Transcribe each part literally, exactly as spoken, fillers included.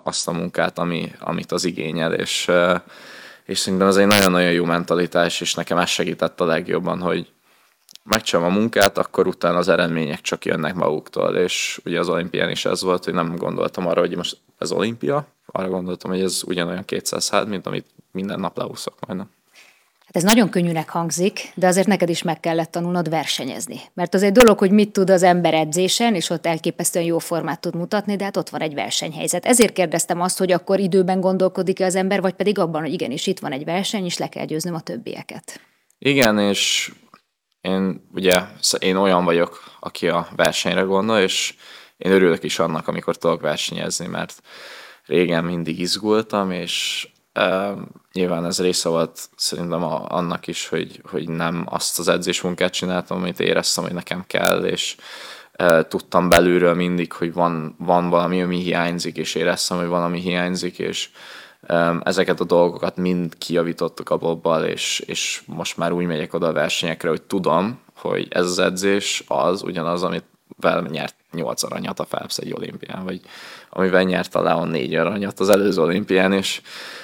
azt a munkát, ami, amit az igényel, és, és szerintem ez egy nagyon-nagyon jó mentalitás, és nekem ez segített a legjobban, hogy megcsinálom a munkát, akkor utána az eredmények csak jönnek maguktól, és ugye az olimpián is ez volt, hogy nem gondoltam arra, hogy most ez olimpia, arra gondoltam, hogy ez ugyanolyan kétszáz hát, mint amit minden nap leúszok majdnem. Hát ez nagyon könnyűnek hangzik, de azért neked is meg kellett tanulnod versenyezni. Mert az egy dolog, hogy mit tud az ember edzésen, és ott elképesztően jó formát tud mutatni, de hát ott van egy versenyhelyzet. Ezért kérdeztem azt, hogy akkor időben gondolkodik-e az ember, vagy pedig abban, hogy igenis itt van egy verseny, és le kell győznöm a többieket. Igen, és én ugye én olyan vagyok, aki a versenyre gondol, és én örülök is annak, amikor tudok versenyezni, mert régen mindig izgultam, és uh, nyilván ez része volt szerintem a, annak is, hogy, hogy nem azt az edzésmunkát csináltam, amit éreztem, hogy nekem kell, és uh, tudtam belülről mindig, hogy van, van valami, ami hiányzik, és éreztem, hogy valami hiányzik, és um, ezeket a dolgokat mind kijavítottuk a Bobbal, és, és most már úgy megyek oda a versenyekre, hogy tudom, hogy ez az edzés az ugyanaz, amit vel nyert nyolc aranyat a Phelps egy olimpián, vagy amivel nyert a Leon négy aranyat az előző olimpián, és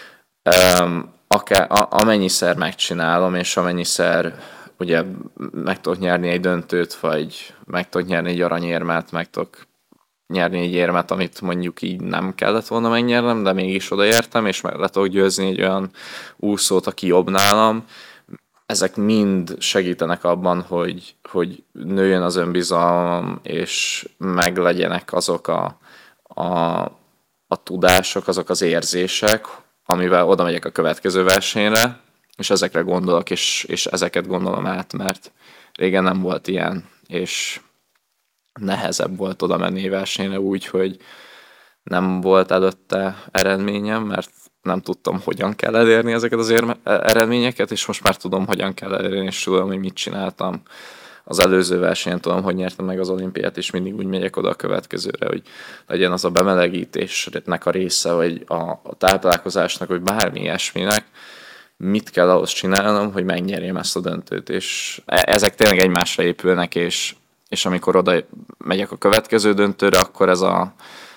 um, akár, a, amennyiszer megcsinálom, és amennyiszer ugye meg tudok nyerni egy döntőt, vagy meg tudok nyerni egy aranyérmet, meg tudok nyerni egy érmet, amit mondjuk így nem kellett volna megnyernem, de mégis odaértem, és meg le tudok győzni egy olyan úszót, aki jobb nálam. Ezek mind segítenek abban, hogy, hogy nőjön az önbizalmam, és meglegyenek azok a, a, a tudások, azok az érzések, amivel oda megyek a következő versenyre, és ezekre gondolok, és, és ezeket gondolom át, mert régen nem volt ilyen, és nehezebb volt oda menni versenyre úgy, hogy nem volt előtte eredményem, mert nem tudtam, hogyan kell elérni ezeket az érme- eredményeket, és most már tudom, hogyan kell elérni, és tudom, hogy mit csináltam. Az előző versenyen tudom, hogy nyertem meg az olimpiát, és mindig úgy megyek oda a következőre, hogy legyen az a bemelegítésnek a része, vagy a, a táplálkozásnak, vagy bármi ilyesminek, mit kell ahhoz csinálnom, hogy megnyerjem ezt a döntőt. És ezek tényleg egymásra épülnek, és, és amikor oda megyek a következő döntőre, akkor ez a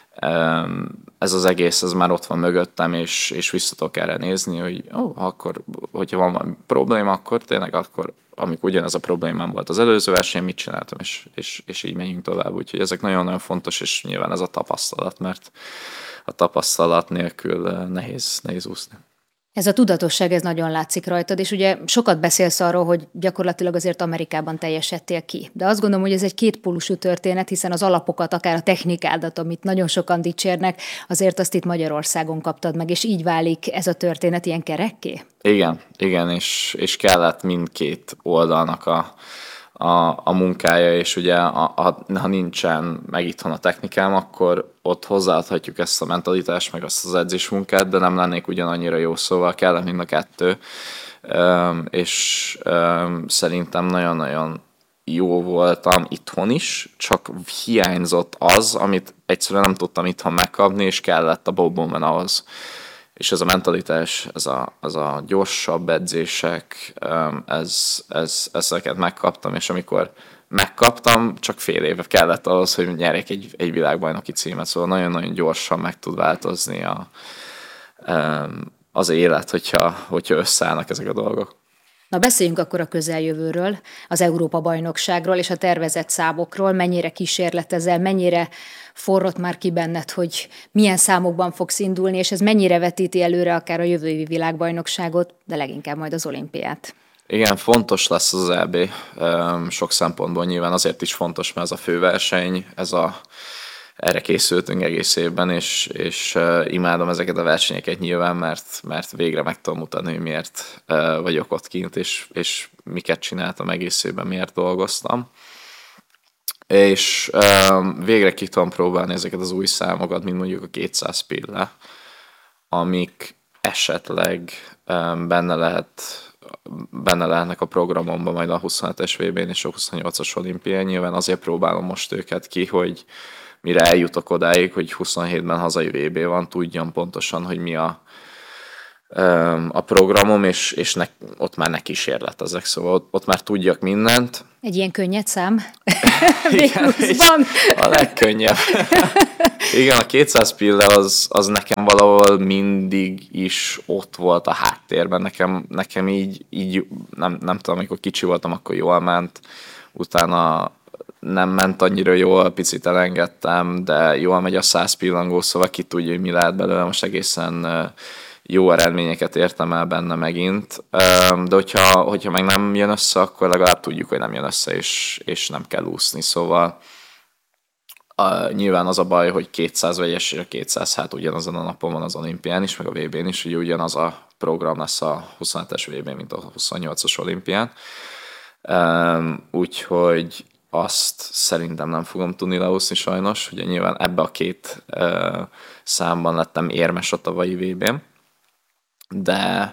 ez az egész, ez már ott van mögöttem, és, és vissza tudok erre nézni, hogy ó, akkor, hogyha van valami probléma, akkor tényleg akkor, amikor ugyanez a problémám volt az előző verseny, mit csináltam, és, és, és így menjünk tovább. Úgyhogy ezek nagyon-nagyon fontos, és nyilván ez a tapasztalat, mert a tapasztalat nélkül nehéz, nehéz úszni. Ez a tudatosság, ez nagyon látszik rajtad, és ugye sokat beszélsz arról, hogy gyakorlatilag azért Amerikában teljesedtél ki. De azt gondolom, hogy ez egy kétpólusú történet, hiszen az alapokat, akár a technikádat, amit nagyon sokan dicsérnek, azért azt itt Magyarországon kaptad meg, és így válik ez a történet ilyen kerekké? Igen, igen, és, és kellett mindkét oldalnak a, a, a munkája, és ugye a, a, ha nincsen meg itthon a technikám, akkor ott hozzáadhatjuk ezt a mentalitást, meg azt az edzésmunkát, de nem lennék ugyanannyira jó, szóval kellett mind a kettő, um, és um, szerintem nagyon-nagyon jó voltam itthon is, csak hiányzott az, amit egyszerűen nem tudtam itthon megkapni, és kellett a Bob Bowman ahhoz. És ez a mentalitás, ez a, az a gyorsabb edzések, ez, ez, ezeket megkaptam, és amikor megkaptam, csak fél éve kellett ahhoz, hogy nyerjek egy, egy világbajnoki címet, szóval nagyon-nagyon gyorsan meg tud változni a, az élet, hogyha, hogyha összeállnak ezek a dolgok. Na beszéljünk akkor a közeljövőről, az Európa-bajnokságról és a tervezett számokról, mennyire kísérletezel, mennyire forrott már ki benned, hogy milyen számokban fogsz indulni, és ez mennyire vetíti előre akár a jövő évi világbajnokságot, de leginkább majd az olimpiát. Igen, fontos lesz az é bé, sok szempontból nyilván azért is fontos, mert ez a főverseny, ez a erre készültünk egész évben, és, és uh, imádom ezeket a versenyeket nyilván, mert, mert végre meg tudom mutatni, hogy miért uh, vagyok ott kint, és, és miket csináltam egész évben, miért dolgoztam. És uh, végre ki tudom próbálni ezeket az új számokat, mint mondjuk a kétszáz pille, amik esetleg um, benne lehet benne lehetnek a programomban majd a huszonhetes vé bén és a huszonnyolcas olimpián. Nyilván azért próbálom most őket ki, hogy mire eljutok odáig, hogy huszonhétben hazai vé bé van, tudjam pontosan, hogy mi a a programom, és, és ne, ott már ne kísérletezek, szóval ott, ott már tudjak mindent. Egy ilyen könnyed szám? Igen, a legkönnyebb. Igen, a kétszáz pille az, az nekem valahol mindig is ott volt a háttérben. Nekem, nekem így, így nem, nem tudom, amikor kicsi voltam, akkor jól ment. Utána nem ment annyira jól, picit elengedtem, de jól megy a száz pillangó, szóval ki tudja, hogy mi lehet belőle. Most egészen jó eredményeket értem el benne megint, de hogyha, hogyha meg nem jön össze, akkor legalább tudjuk, hogy nem jön össze, és, és nem kell úszni, szóval a, nyilván az a baj, hogy kétszáz vegyes és a kétszáz hát ugyanazon a napon van az olimpián is, meg a vé bén is, ugye ugyanaz a program lesz a huszonhetes vé bén, mint a huszonnyolcas olimpián, úgyhogy azt szerintem nem fogom tudni leúszni sajnos, ugye nyilván ebbe a két számban lettem érmes a tavalyi vé bén, de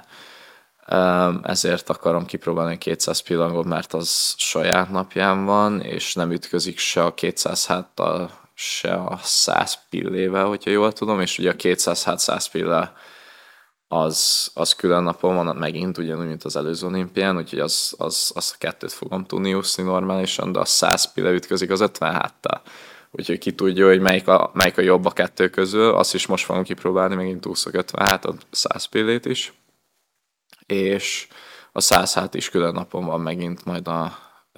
ezért akarom kipróbálni a kétszáz pillangot, mert az saját napján van, és nem ütközik se a kétszáz háttal, se a száz pillével, hogyha jól tudom, és ugye a kétszáz hát száz pille az, az külön napon van megint, ugyanúgy, mint az előző olimpián, úgyhogy az, az, az a kettőt fogom tudni úszni normálisan, de a száz pille ütközik az ötven háttal. Úgyhogy ki tudja, hogy melyik a, melyik a jobb a kettő közül, azt is most fogom kipróbálni, megint úszok ötven hátat, száz pillét is. És a száz hát is külön napon van megint majd a,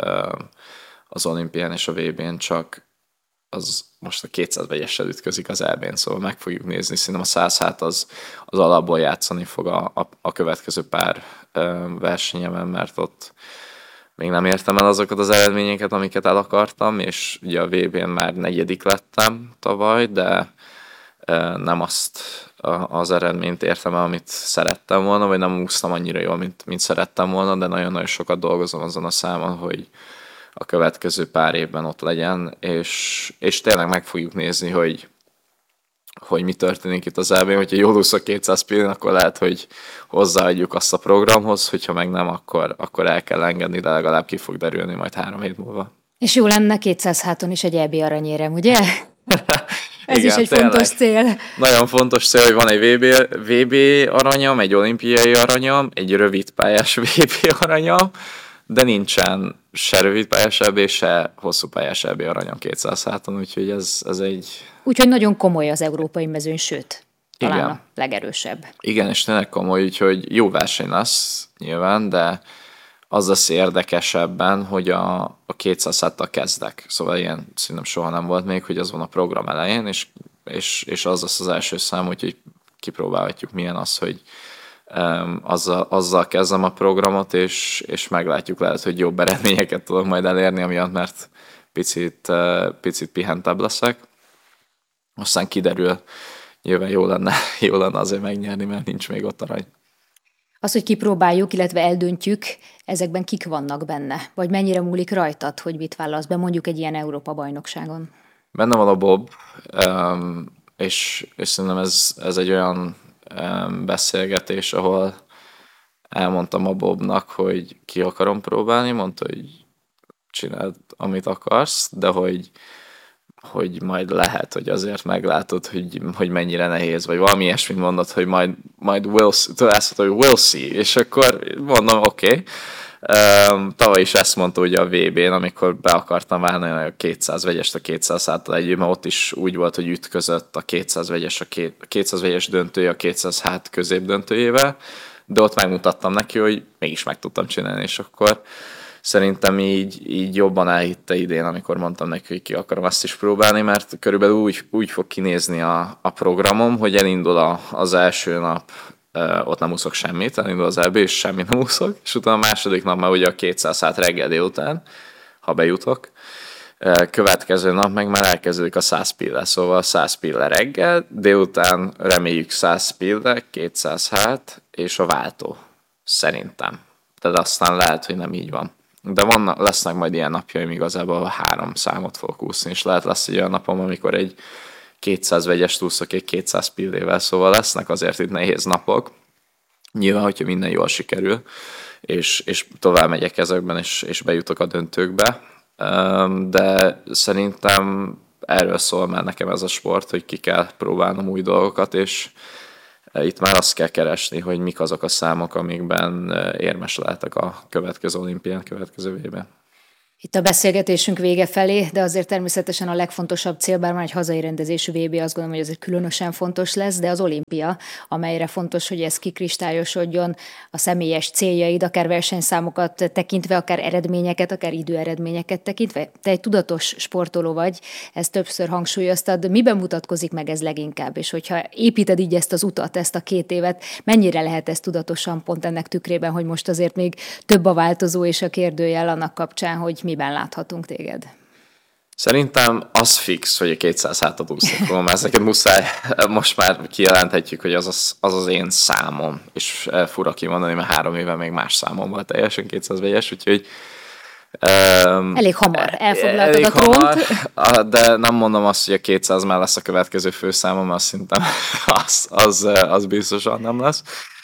az olimpián és a vé bén, csak az most a kétszáz vegyessel ütközik az é bén, szóval meg fogjuk nézni. Szerintem a száz hát az, az alapból játszani fog a, a, a következő pár versenyemen, mert ott még nem értem el azokat az eredményeket, amiket el akartam, és ugye a vé bén már negyedik lettem tavaly, de nem azt az eredményt értem el, amit szerettem volna, vagy nem úsztam annyira jól, mint, mint szerettem volna, de nagyon-nagyon sokat dolgozom azon a számon, hogy a következő pár évben ott legyen, és, és tényleg meg fogjuk nézni, hogy, hogy mi történik itt az é bén. Hogyha jól úszok kétszáz pillén, akkor lehet, hogy hozzáadjuk azt a programhoz, hogyha meg nem, akkor, akkor el kell engedni, de legalább ki fog derülni majd három hét múlva. És jó lenne kétszáz háton is egy é bé aranyérem, ugye? Ez igen, is egy tényleg. fontos cél. Nagyon fontos cél, hogy van egy vé bé, vé bé aranyam, egy olimpiai aranyam, egy rövidpályás vé bé aranyam, de nincsen se rövidpályás é bé, se hosszúpályás é bé aranyam kétszáz háton, úgyhogy ez, ez egy... Úgyhogy nagyon komoly az európai mezőny, sőt, talán igen. a legerősebb. Igen, és tényleg komoly, úgyhogy jó verseny lesz nyilván, de az lesz érdekesebben, hogy a, a kétszáz háttal kezdek. Szóval ilyen szerintem soha nem volt még, hogy az van a program elején, és, és, és az lesz az első szám, úgyhogy kipróbálhatjuk milyen az, hogy um, azzal, azzal kezdem a programot, és, és meglátjuk, lehet, hogy jobb eredményeket tudok majd elérni, amiatt, mert picit, uh, picit pihentebb leszek. Aztán kiderül, nyilván jó lenne, jó lenne azért megnyerni, mert nincs még ott arany. Az, hogy kipróbáljuk, illetve eldöntjük, ezekben kik vannak benne? Vagy mennyire múlik rajtad, hogy mit vállalsz be mondjuk egy ilyen Európa-bajnokságon? Benne van a Bob, és, és szerintem ez, ez egy olyan beszélgetés, ahol elmondtam a Bobnak, hogy ki akarom próbálni, mondta, hogy csináld, amit akarsz, de hogy hogy majd lehet, hogy azért meglátod, hogy, hogy mennyire nehéz, vagy valami ilyesmit mondod, hogy majd, majd we'll see, azt mondod, hogy we'll see, és akkor mondom, oké. Okay. Um, tavaly is ezt mondta ugye a vé bén, amikor be akartam válni a kétszáz vegyest a kétszáz háttal együtt, mert ott is úgy volt, hogy ütközött a kétszáz vegyes, a, két, a kétszáz vegyes döntője a kétszáz hát középdöntőjével, de ott megmutattam neki, hogy mégis meg tudtam csinálni, és akkor szerintem így, így jobban elhitte idén, amikor mondtam neki, hogy ki akarom ezt is próbálni, mert körülbelül úgy, úgy fog kinézni a, a programom, hogy elindul a, az első nap, uh, ott nem úszok semmit, elindul az é bé, és semmit nem úszok, és utána a második nap már ugye a kétszáz hát reggel délután, ha bejutok. Uh, következő nap meg már elkezdődik a száz pille, szóval száz pille reggel, délután reméljük száz pille, kétszáz hát, és a váltó. Szerintem. Tehát aztán lehet, hogy nem így van. De vannak, lesznek majd ilyen napjaim igazából, három számot fogok úszni, és lehet lesz egy olyan napom, amikor egy kétszáz vegyest úszok egy kétszáz pillével, szóval lesznek azért itt nehéz napok. Nyilván, hogyha minden jól sikerül, és, és tovább megyek ezekben, és, és bejutok a döntőkbe. De szerintem erről szól már nekem ez a sport, hogy ki kell próbálnom új dolgokat, és Itt már azt kell keresni, hogy mik azok a számok, amikben érmes lehetek a következő olimpián, következő évben. Itt a beszélgetésünk vége felé, de azért természetesen a legfontosabb cél, bár már egy hazai rendezésű vé bé, azt gondolom, hogy azért különösen fontos lesz, de az olimpia, amelyre fontos, hogy ez kikristályosodjon, a személyes céljaid, akár versenyszámokat tekintve, akár eredményeket, akár időeredményeket tekintve. Te egy tudatos sportoló vagy, ezt többször hangsúlyoztad. Miben mutatkozik meg ez leginkább? És hogyha építed így ezt az utat, ezt a két évet, mennyire lehet ez tudatosan pont ennek tükrében, hogy most azért még több a változó és a kérdőjel annak kapcsán, hogy miben láthatunk téged? Szerintem az fix, hogy a kétszáz hátat úszok róla, mert ezeket muszáj, most már kijelenthetjük, hogy az az, az az én számom, és fura kimondani, mert három éve még más számom volt teljesen kétszáz vegyes, úgyhogy um, elég hamar elfoglaltad elég a trónt. Hamar, de nem mondom azt, hogy a kétszáz már lesz a következő főszámom, azt szerintem az, az, az biztosan nem lesz.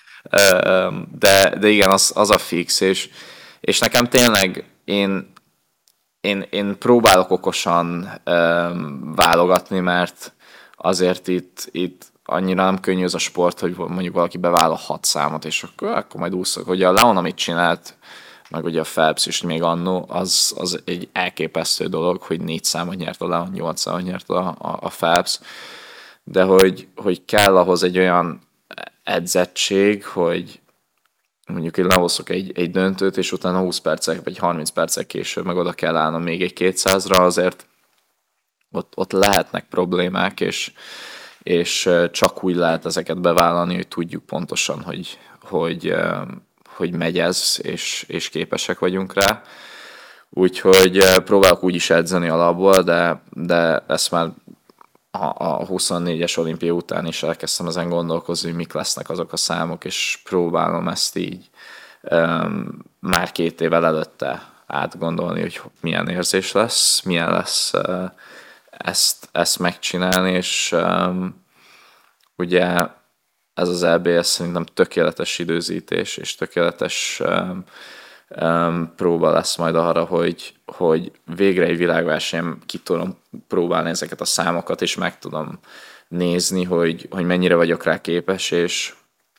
De, de igen, az, az a fix, és, és nekem tényleg én Én, én próbálok okosan um, válogatni, mert azért itt, itt annyira nem könnyű ez a sport, hogy mondjuk valaki bevállal hat számot, és akkor, akkor majd úszok. Ugye a Leon, amit csinált, meg ugye a Phelps is még annó, az, az egy elképesztő dolog, hogy négy számot nyert a Leon, nyolc számot nyert a, a, a Phelps, de hogy, hogy kell ahhoz egy olyan edzettség, hogy mondjuk én lehozok egy, egy döntőt, és utána húsz percek, vagy harminc percek később meg oda kell állnom még egy kétszázra, azért ott, ott lehetnek problémák, és, és csak úgy lehet ezeket bevállalni, hogy tudjuk pontosan, hogy, hogy, hogy megy ez, és, és képesek vagyunk rá. Úgyhogy próbálok úgy is edzeni alapból, de, de ezt már a, a huszonnégyes olimpia után is elkezdtem ezen gondolkozni, hogy mik lesznek azok a számok, és próbálom ezt így um, már két évvel előtte átgondolni, hogy milyen érzés lesz, milyen lesz uh, ezt, ezt megcsinálni, és um, ugye ez az é bé es szerintem tökéletes időzítés, és tökéletes um, um, próba lesz majd arra, hogy, hogy végre egy világversenyen ki tudom próbálni ezeket a számokat, és meg tudom nézni, hogy, hogy mennyire vagyok rá képes, és,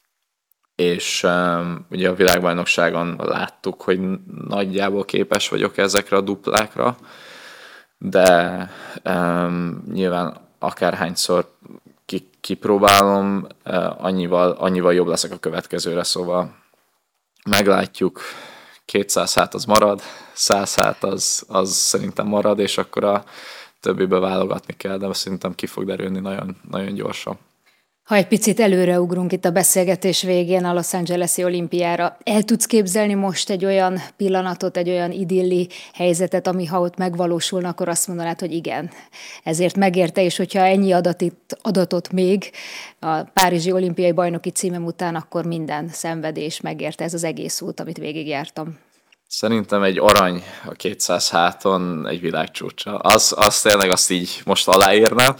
és um, ugye a világbajnokságon láttuk, hogy nagyjából képes vagyok ezekre a duplákra, de um, nyilván akárhányszor ki, kipróbálom, uh, annyival, annyival jobb leszek a következőre, szóval meglátjuk. kétszáz hát az marad, száz hát az, az szerintem marad, és akkor a többibe válogatni kell, de szerintem ki fog derülni nagyon, nagyon gyorsan. Ha egy picit előreugrunk itt a beszélgetés végén a Los Angeles-i olimpiára, el tudsz képzelni most egy olyan pillanatot, egy olyan idilli helyzetet, ami ha ott megvalósulna, akkor azt mondanád, hogy igen, ezért megérte, és hogyha ennyi adatit, adatot még a párizsi olimpiai bajnoki címem után, akkor minden szenvedés megérte, ez az egész út, amit végigjártam. Szerintem egy arany a kétszáz háton egy világcsúcsa. Az, az tényleg azt így most aláírnám.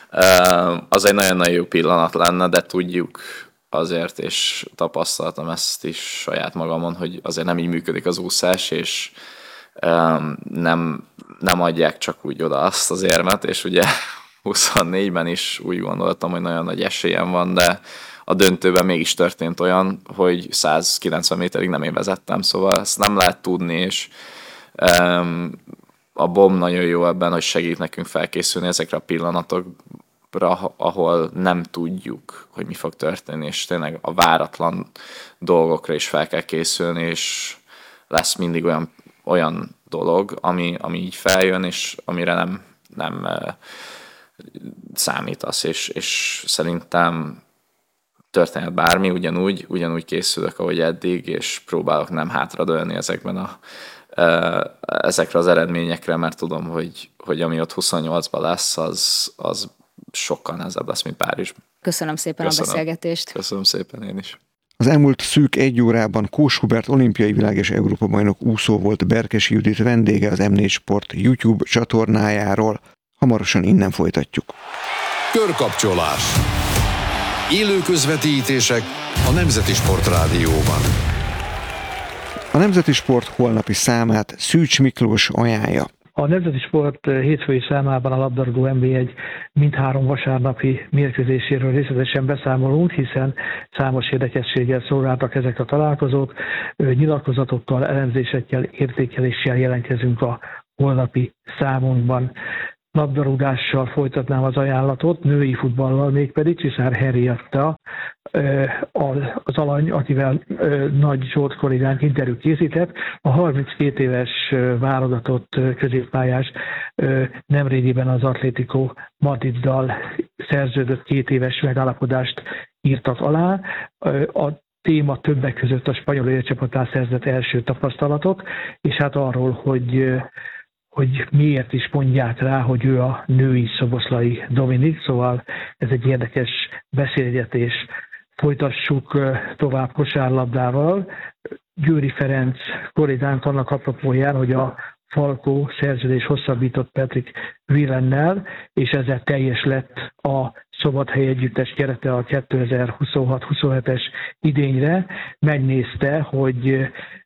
Az egy nagyon-nagyon jó pillanat lenne, de tudjuk azért, és tapasztaltam ezt is saját magamon, hogy azért nem így működik az úszás, és nem, nem adják csak úgy oda azt az érmet, és ugye huszonnégyben is úgy gondoltam, hogy nagyon nagy esélyem van, de a döntőben mégis történt olyan, hogy száz kilencven méterig nem én vezettem, szóval ezt nem lehet tudni, és a bom nagyon jó ebben, hogy segít nekünk felkészülni ezekre a pillanatokra, ahol nem tudjuk, hogy mi fog történni, és tényleg a váratlan dolgokra is fel kell készülni, és lesz mindig olyan, olyan dolog, ami, ami így feljön, és amire nem, nem uh, számítasz, és, és szerintem történhet bármi, ugyanúgy, ugyanúgy készülök, ahogy eddig, és próbálok nem hátradőlni ezekben a ezekre az eredményekre, mert tudom, hogy, hogy ami ott huszonnyolcban lesz, az, az sokkal nehezebb lesz, mint Párizsban. Köszönöm szépen Köszönöm. a beszélgetést. Köszönöm szépen én is. Az elmúlt szűk egy órában Kós Hubert olimpiai világ és Európa-bajnok úszó volt Berkesi Judit vendége az em négy Sport YouTube csatornájáról. Hamarosan innen folytatjuk. Körkapcsolás. Élő közvetítések a Nemzeti Sport Rádióban. A Nemzeti Sport holnapi számát Szűcs Miklós ajánlja. A Nemzeti Sport hétfői számában a labdarúgó en bé egy mindhárom vasárnapi mérkőzéséről részletesen beszámolunk, hiszen számos érdekességgel szolgáltak ezek a találkozók. Nyilatkozatokkal, elemzésekkel, értékeléssel jelentkezünk a holnapi számunkban. Labdarúgással folytatnám az ajánlatot, női futballal mégpedig Csiszár Henrietta az alany, akivel Nagy Zsolt kollégánk interjút készített. A harminckét éves válogatott középpályás nemrégiben az Atlético Madriddal szerződött két éves megállapodást írtak alá. A téma többek között a spanyol élcsapatán szerzett első tapasztalatok, és hát arról, hogy hogy miért is mondják rá, hogy ő a női Szoboszlai Dominik, szóval ez egy érdekes beszélgetés. Folytassuk tovább kosárlabdával. Győri Ferenc kollégánk annak apropóján, hogy a Falkó szerződés hosszabbított Patrick Villennel, és ezzel teljes lett a Szombathely együttes kerete a kétezer-huszonhat huszonhetes idényre. Megnézte, hogy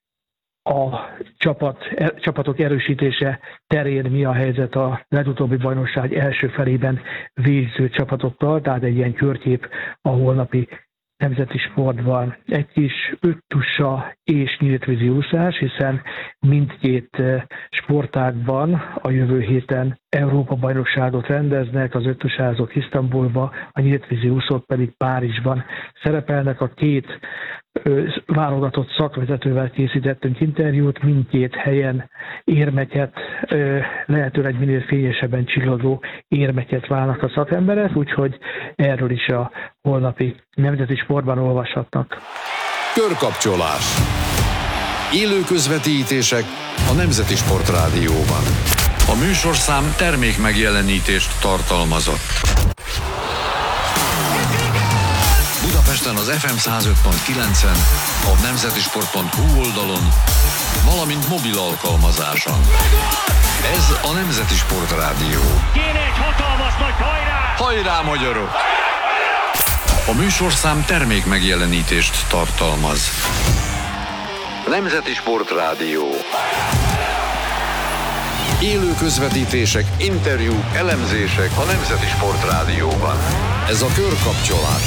a csapat, er, csapatok erősítése terén mi a helyzet a legutóbbi bajnokság első felében végző csapatokkal, tehát egy ilyen körkép a holnapi Nemzeti Sportban. Egy kis öttusa és nyíltvízi úszás, hiszen mindkét sportágban a jövő héten Európa-bajnokságot rendeznek, az öttusázók Isztambulba, a nyíltvízi úszók pedig Párizsban szerepelnek. A két válogatott szakvezetővel készítettünk interjút, mindkét helyen érmeket, lehetőleg minél fényesebben csillogó érmeket válnak a szakemberek, úgyhogy erről is a holnapi Nemzeti Sportban olvashatnak. Körkapcsolás. Élő közvetítések a Nemzeti Sport Rádióban. A műsorszám termék megjelenítést tartalmazott. Budapesten az ef em száz öt pont kilencen, a nemzetisport pont hu oldalon, valamint mobil alkalmazáson. Ez a Nemzeti Sport Rádió. Kéne egy hatalmas nagy hajrá! Hajrá, magyarok! A műsorszám termék megjelenítést tartalmaz. Nemzeti Sport Rádió. Élő közvetítések, interjúk, elemzések a Nemzeti Sport Rádióban. Ez a Körkapcsolás.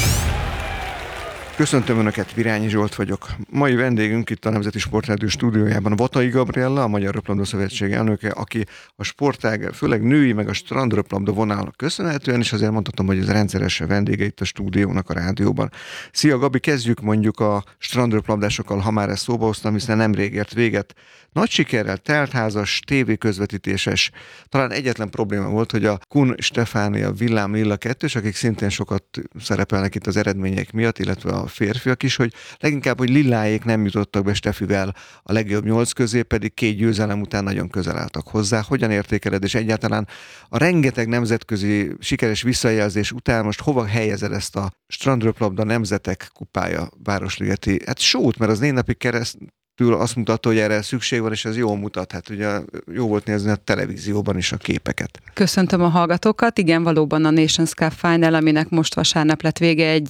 Köszöntöm Önöket, Virányi Zsolt vagyok. Mai vendégünk itt a Nemzeti Sportrádió stúdiójában Vatai Gabriella, a Magyar Röplabda Szövetség elnöke, aki a sportág, főleg női, meg a strandröplabda vonalnak köszönhetően, és azért mondhatom, hogy ez rendszeres vendége itt a stúdiónak a rádióban. Szia Gabi, kezdjük mondjuk a strandröplabdásokkal, ha már ezt szóba hoztam, hiszen nemrég ért véget. Nagy sikerrel teltházas, tévéközvetítéses, talán egyetlen probléma volt, hogy a Kun Stefánia Villám Lilla kettős, akik szintén sokat szerepelnek itt az eredmények miatt, illetve a férfiak is, hogy leginkább, hogy Lilláék nem jutottak be Stefivel a legjobb nyolc közé, pedig két győzelem után nagyon közel álltak hozzá. Hogyan értékeled, és egyáltalán a rengeteg nemzetközi sikeres visszajelzés után most hova helyezed ezt a strandröplabda nemzetek kupája városligeti, hát sót, mert az négy napig kereszt azt mutatta, hogy erre szükség van, és ez jól mutat. Hát ugye jó volt nézni a televízióban is a képeket. Köszöntöm a hallgatókat. Igen, valóban a Nations Cup Final, aminek most vasárnap lett vége, egy,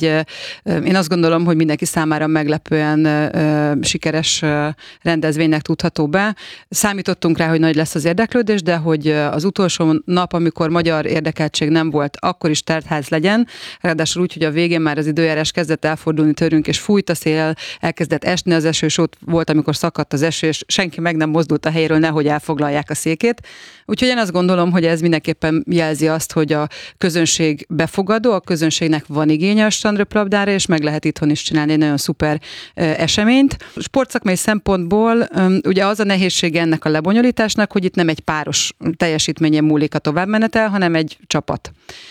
én azt gondolom, hogy mindenki számára meglepően sikeres rendezvénynek tudható be. Számítottunk rá, hogy nagy lesz az érdeklődés, de hogy az utolsó nap, amikor magyar érdekeltség nem volt, akkor is teltház legyen. Ráadásul úgy, hogy a végén már az időjárás kezdett elfordulni tőlünk, és fújt a szél, elkezdett esni az eső, és ott volt, amikor szakadt az eső, és senki meg nem mozdult a helyéről, nehogy elfoglalják a székét. Úgyhogy én azt gondolom, hogy ez mindenképpen jelzi azt, hogy a közönség befogadó, a közönségnek van igénye a strandröplabdára, és meg lehet itthon is csinálni egy nagyon szuper eseményt. Sportszakmai szempontból ugye az a nehézsége ennek a lebonyolításnak, hogy itt nem egy páros teljesítményen múlik a továbbmenetel, hanem egy csapat.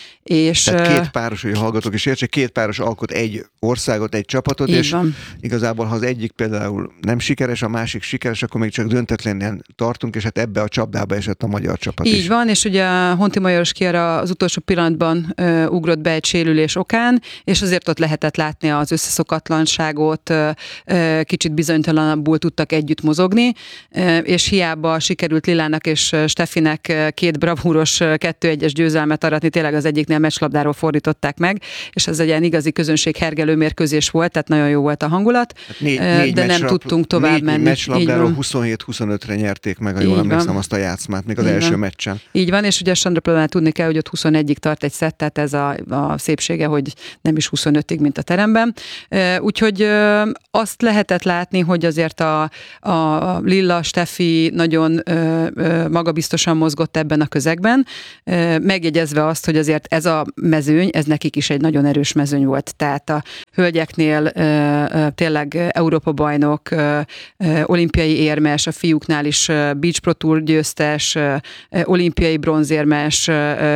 És tehát két páros, hogy a hallgatók is értsék, két páros alkot egy országot, egy csapatot, és van. Igazából, ha az egyik például nem sikeres, a másik sikeres, akkor még csak döntetlenül tartunk, és hát ebbe a csapdába esett a magyar csapat Így is. van, és ugye Honti Majoros Kiara az utolsó pillanatban ö, ugrott be egy sérülés okán, és azért ott lehetett látni az összeszokatlanságot, ö, ö, kicsit bizonytalanabbul tudtak együtt mozogni, ö, és hiába sikerült Lilának és Stefinek két bravúros kettő egyes győzelmet aratni, tényleg az egyiknél fiúknél meccslabdáról fordították meg, és ez egy ilyen igazi közönséghergelő mérkőzés volt, tehát nagyon jó volt a hangulat, hát négy, négy de nem meccslab, tudtunk tovább négy menni. meccslabdáról huszonhét huszonötre nyerték meg, ha jól emlékszem, azt a játszmát, még az Így első van. meccsen. Így van, és ugye a strandröplabdánál tudni kell, hogy ott huszonegyig tart egy szett, tehát ez a, a szépsége, hogy nem is huszonötig, mint a teremben. Úgyhogy azt lehetett látni, hogy azért a, a Lilla Steffi nagyon magabiztosan mozgott ebben a közegben, megjegyezve azt, hogy azért ez a mezőny, ez nekik is egy nagyon erős mezőny volt. Tehát a hölgyeknél tényleg Európa-bajnok, olimpiai érmes, a fiúknál is Beach Pro Tour győztes, olimpiai bronzérmes,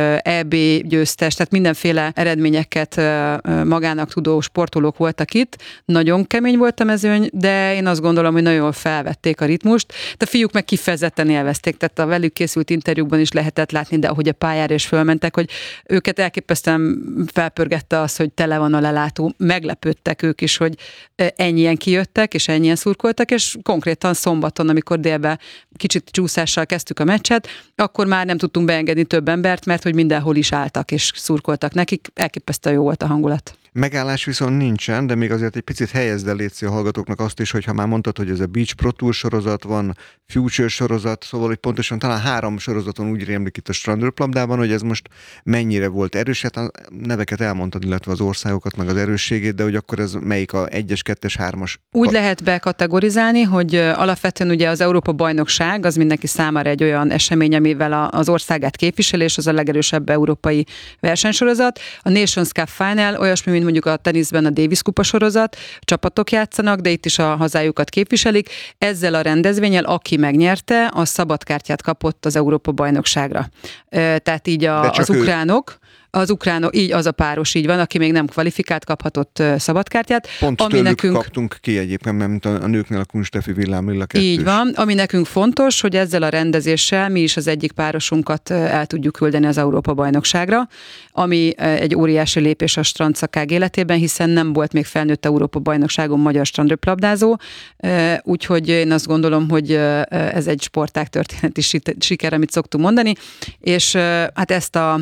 é bé győztes, tehát mindenféle eredményeket magának tudó sportolók voltak itt. Nagyon kemény volt a mezőny, de én azt gondolom, hogy nagyon felvették a ritmust. De a fiúk meg kifejezetten élvezték, tehát a velük készült interjúkban is lehetett látni, de ahogy a pályára is fölmentek, hogy őket elképesztően felpörgette az, hogy tele van a lelátó. Meglepődtek ők is, hogy ennyien kijöttek, és ennyien szurkoltak, és konkrétan szombaton, amikor délben kicsit csúszással kezdtük a meccset, akkor már nem tudtunk beengedni több embert, mert hogy mindenhol is álltak és szurkoltak nekik. Elképesztően jó volt a hangulat. Megállás viszont nincsen, de még azért egy picit helyezd el, létszi a hallgatóknak azt is, hogy ha már mondtad, hogy ez a Beach Pro Tour sorozat van, Future sorozat, szóval hogy pontosan talán három sorozaton úgy rémlik itt a strandröplabdában, hogy ez most mennyire volt erős, hát a neveket elmondtad, illetve az országokat, meg az erősségét, de hogy akkor ez melyik a egyes, kettes, hármas? Úgy lehet bekategorizálni, hogy alapvetően ugye az Európa-bajnokság az mindenki számára egy olyan esemény, amivel az országát képviseli, és az a legerősebb európai versenysorozat. A Nations Cup Final olyasmi, mint mondjuk a teniszben a Davis Kupa sorozat, csapatok játszanak, de itt is a hazájukat képviselik. Ezzel a rendezvénnyel, aki megnyerte, az szabadkártyát kapott az Európa-bajnokságra. Tehát így a, az ukránok, az ukránok, így az a páros így van, aki még nem kvalifikált, kaphatott szabadkártyát. Pont ami nekünk kaptunk ki egyébként, mert mint a, a nőknél a Kun Steffi Villám Lilla kettős. Így van, ami nekünk fontos, hogy ezzel a rendezéssel mi is az egyik párosunkat el tudjuk küldeni az Európa-bajnokságra, ami egy óriási lépés a strandszakák életében, hiszen nem volt még felnőtt Európa-bajnokságon magyar strandröplabdázó, úgyhogy én azt gondolom, hogy ez egy sportág történeti siker, amit szoktunk mondani, és hát ezt a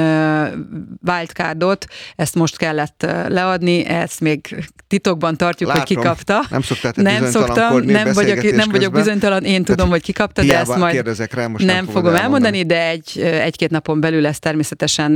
wildcardot, ezt most kellett leadni, ezt még titokban tartjuk, Látom, hogy ki kapta. Nem szoktál te nem szoktam, nem vagyok, nem vagyok bizonytalan, én tudom, hogy ki kapta, de ezt majd rá, most nem, nem fogom elmondani, de egy, egy-két napon belül ezt természetesen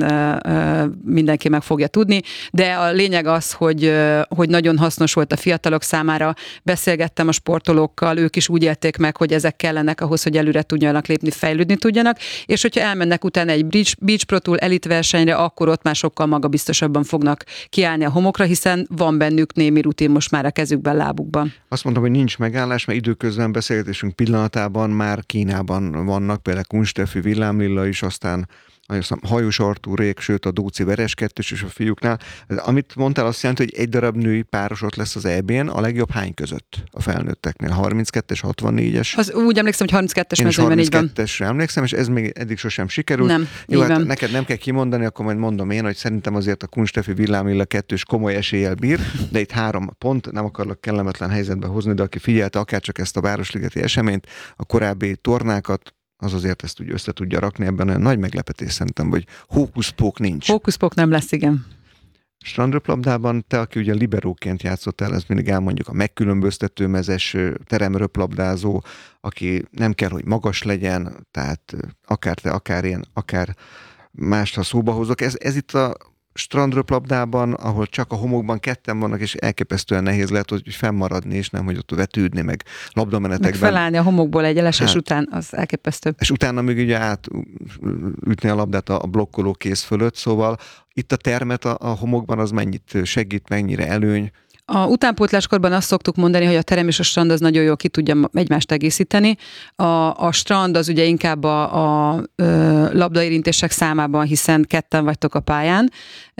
mindenki meg fogja tudni, de a lényeg az, hogy, hogy nagyon hasznos volt a fiatalok számára. Beszélgettem a sportolókkal, ők is úgy élték meg, hogy ezek kellenek ahhoz, hogy előre tudjanak lépni, fejlődni tudjanak, és hogyha elmennek utána egy Beach, Beach Pro Tour elitversenyre, akkor ott már sokkal magabiztosabban fognak kiállni a homokra, hiszen van bennük némi rutin most már a kezükben, lábukban. Azt mondtam, hogy nincs megállás, mert időközben beszélgetésünk pillanatában már Kínában vannak, például Kun Steffi Villám Lilla is, aztán Hajós Artúrék, sőt a Dóci Veres kettős is a fiúknál. Amit mondtál, azt jelenti, hogy egy darab női páros ott lesz az é bén, a legjobb hány között a felnőtteknél? harminckettes, hatvannégyes? Az úgy emlékszem, hogy harminckettes mezőnyben így van. harminckettesre emlékszem, és ez még eddig sosem sikerült. Nem, Jó, hát van. Neked nem kell kimondani, akkor majd mondom én, hogy szerintem azért a Kun Steffi Villám Lilla kettős komoly eséllyel bír, de itt három pont, nem akarlak kellemetlen helyzetbe hozni, de aki figyelte akárcsak ezt a Városligeti eseményt, a korábbi tornákat, az azért ezt úgy össze tudja rakni, ebben olyan nagy meglepetés szerintem, hogy hókuszpók nincs. Hókuszpók nem lesz, igen. Strandröplabdában te, aki ugye liberóként játszottál, ezt mindig elmondjuk, a megkülönböztető mezes teremröplabdázó, aki nem kell, hogy magas legyen, tehát akár te, akár én, akár mást, ha szóba hozok. Ez, ez itt a strandröplabdában, ahol csak a homokban ketten vannak, és elképesztően nehéz lehet, hogy fennmaradni, és nem, hogy ott vetődni, meg labdamenetekben. Meg felállni a homokból egy elesés hát, után, az elképesztő. És utána még ugye átütni a labdát a blokkoló kéz fölött, szóval itt a termet a, a homokban az mennyit segít, mennyire előny. A utánpótláskorban azt szoktuk mondani, hogy a terem és a strand az nagyon jól ki tudja egymást egészíteni. A, a strand az ugye inkább a, a, a labdaérintések számában, hiszen ketten vagytok a pályán,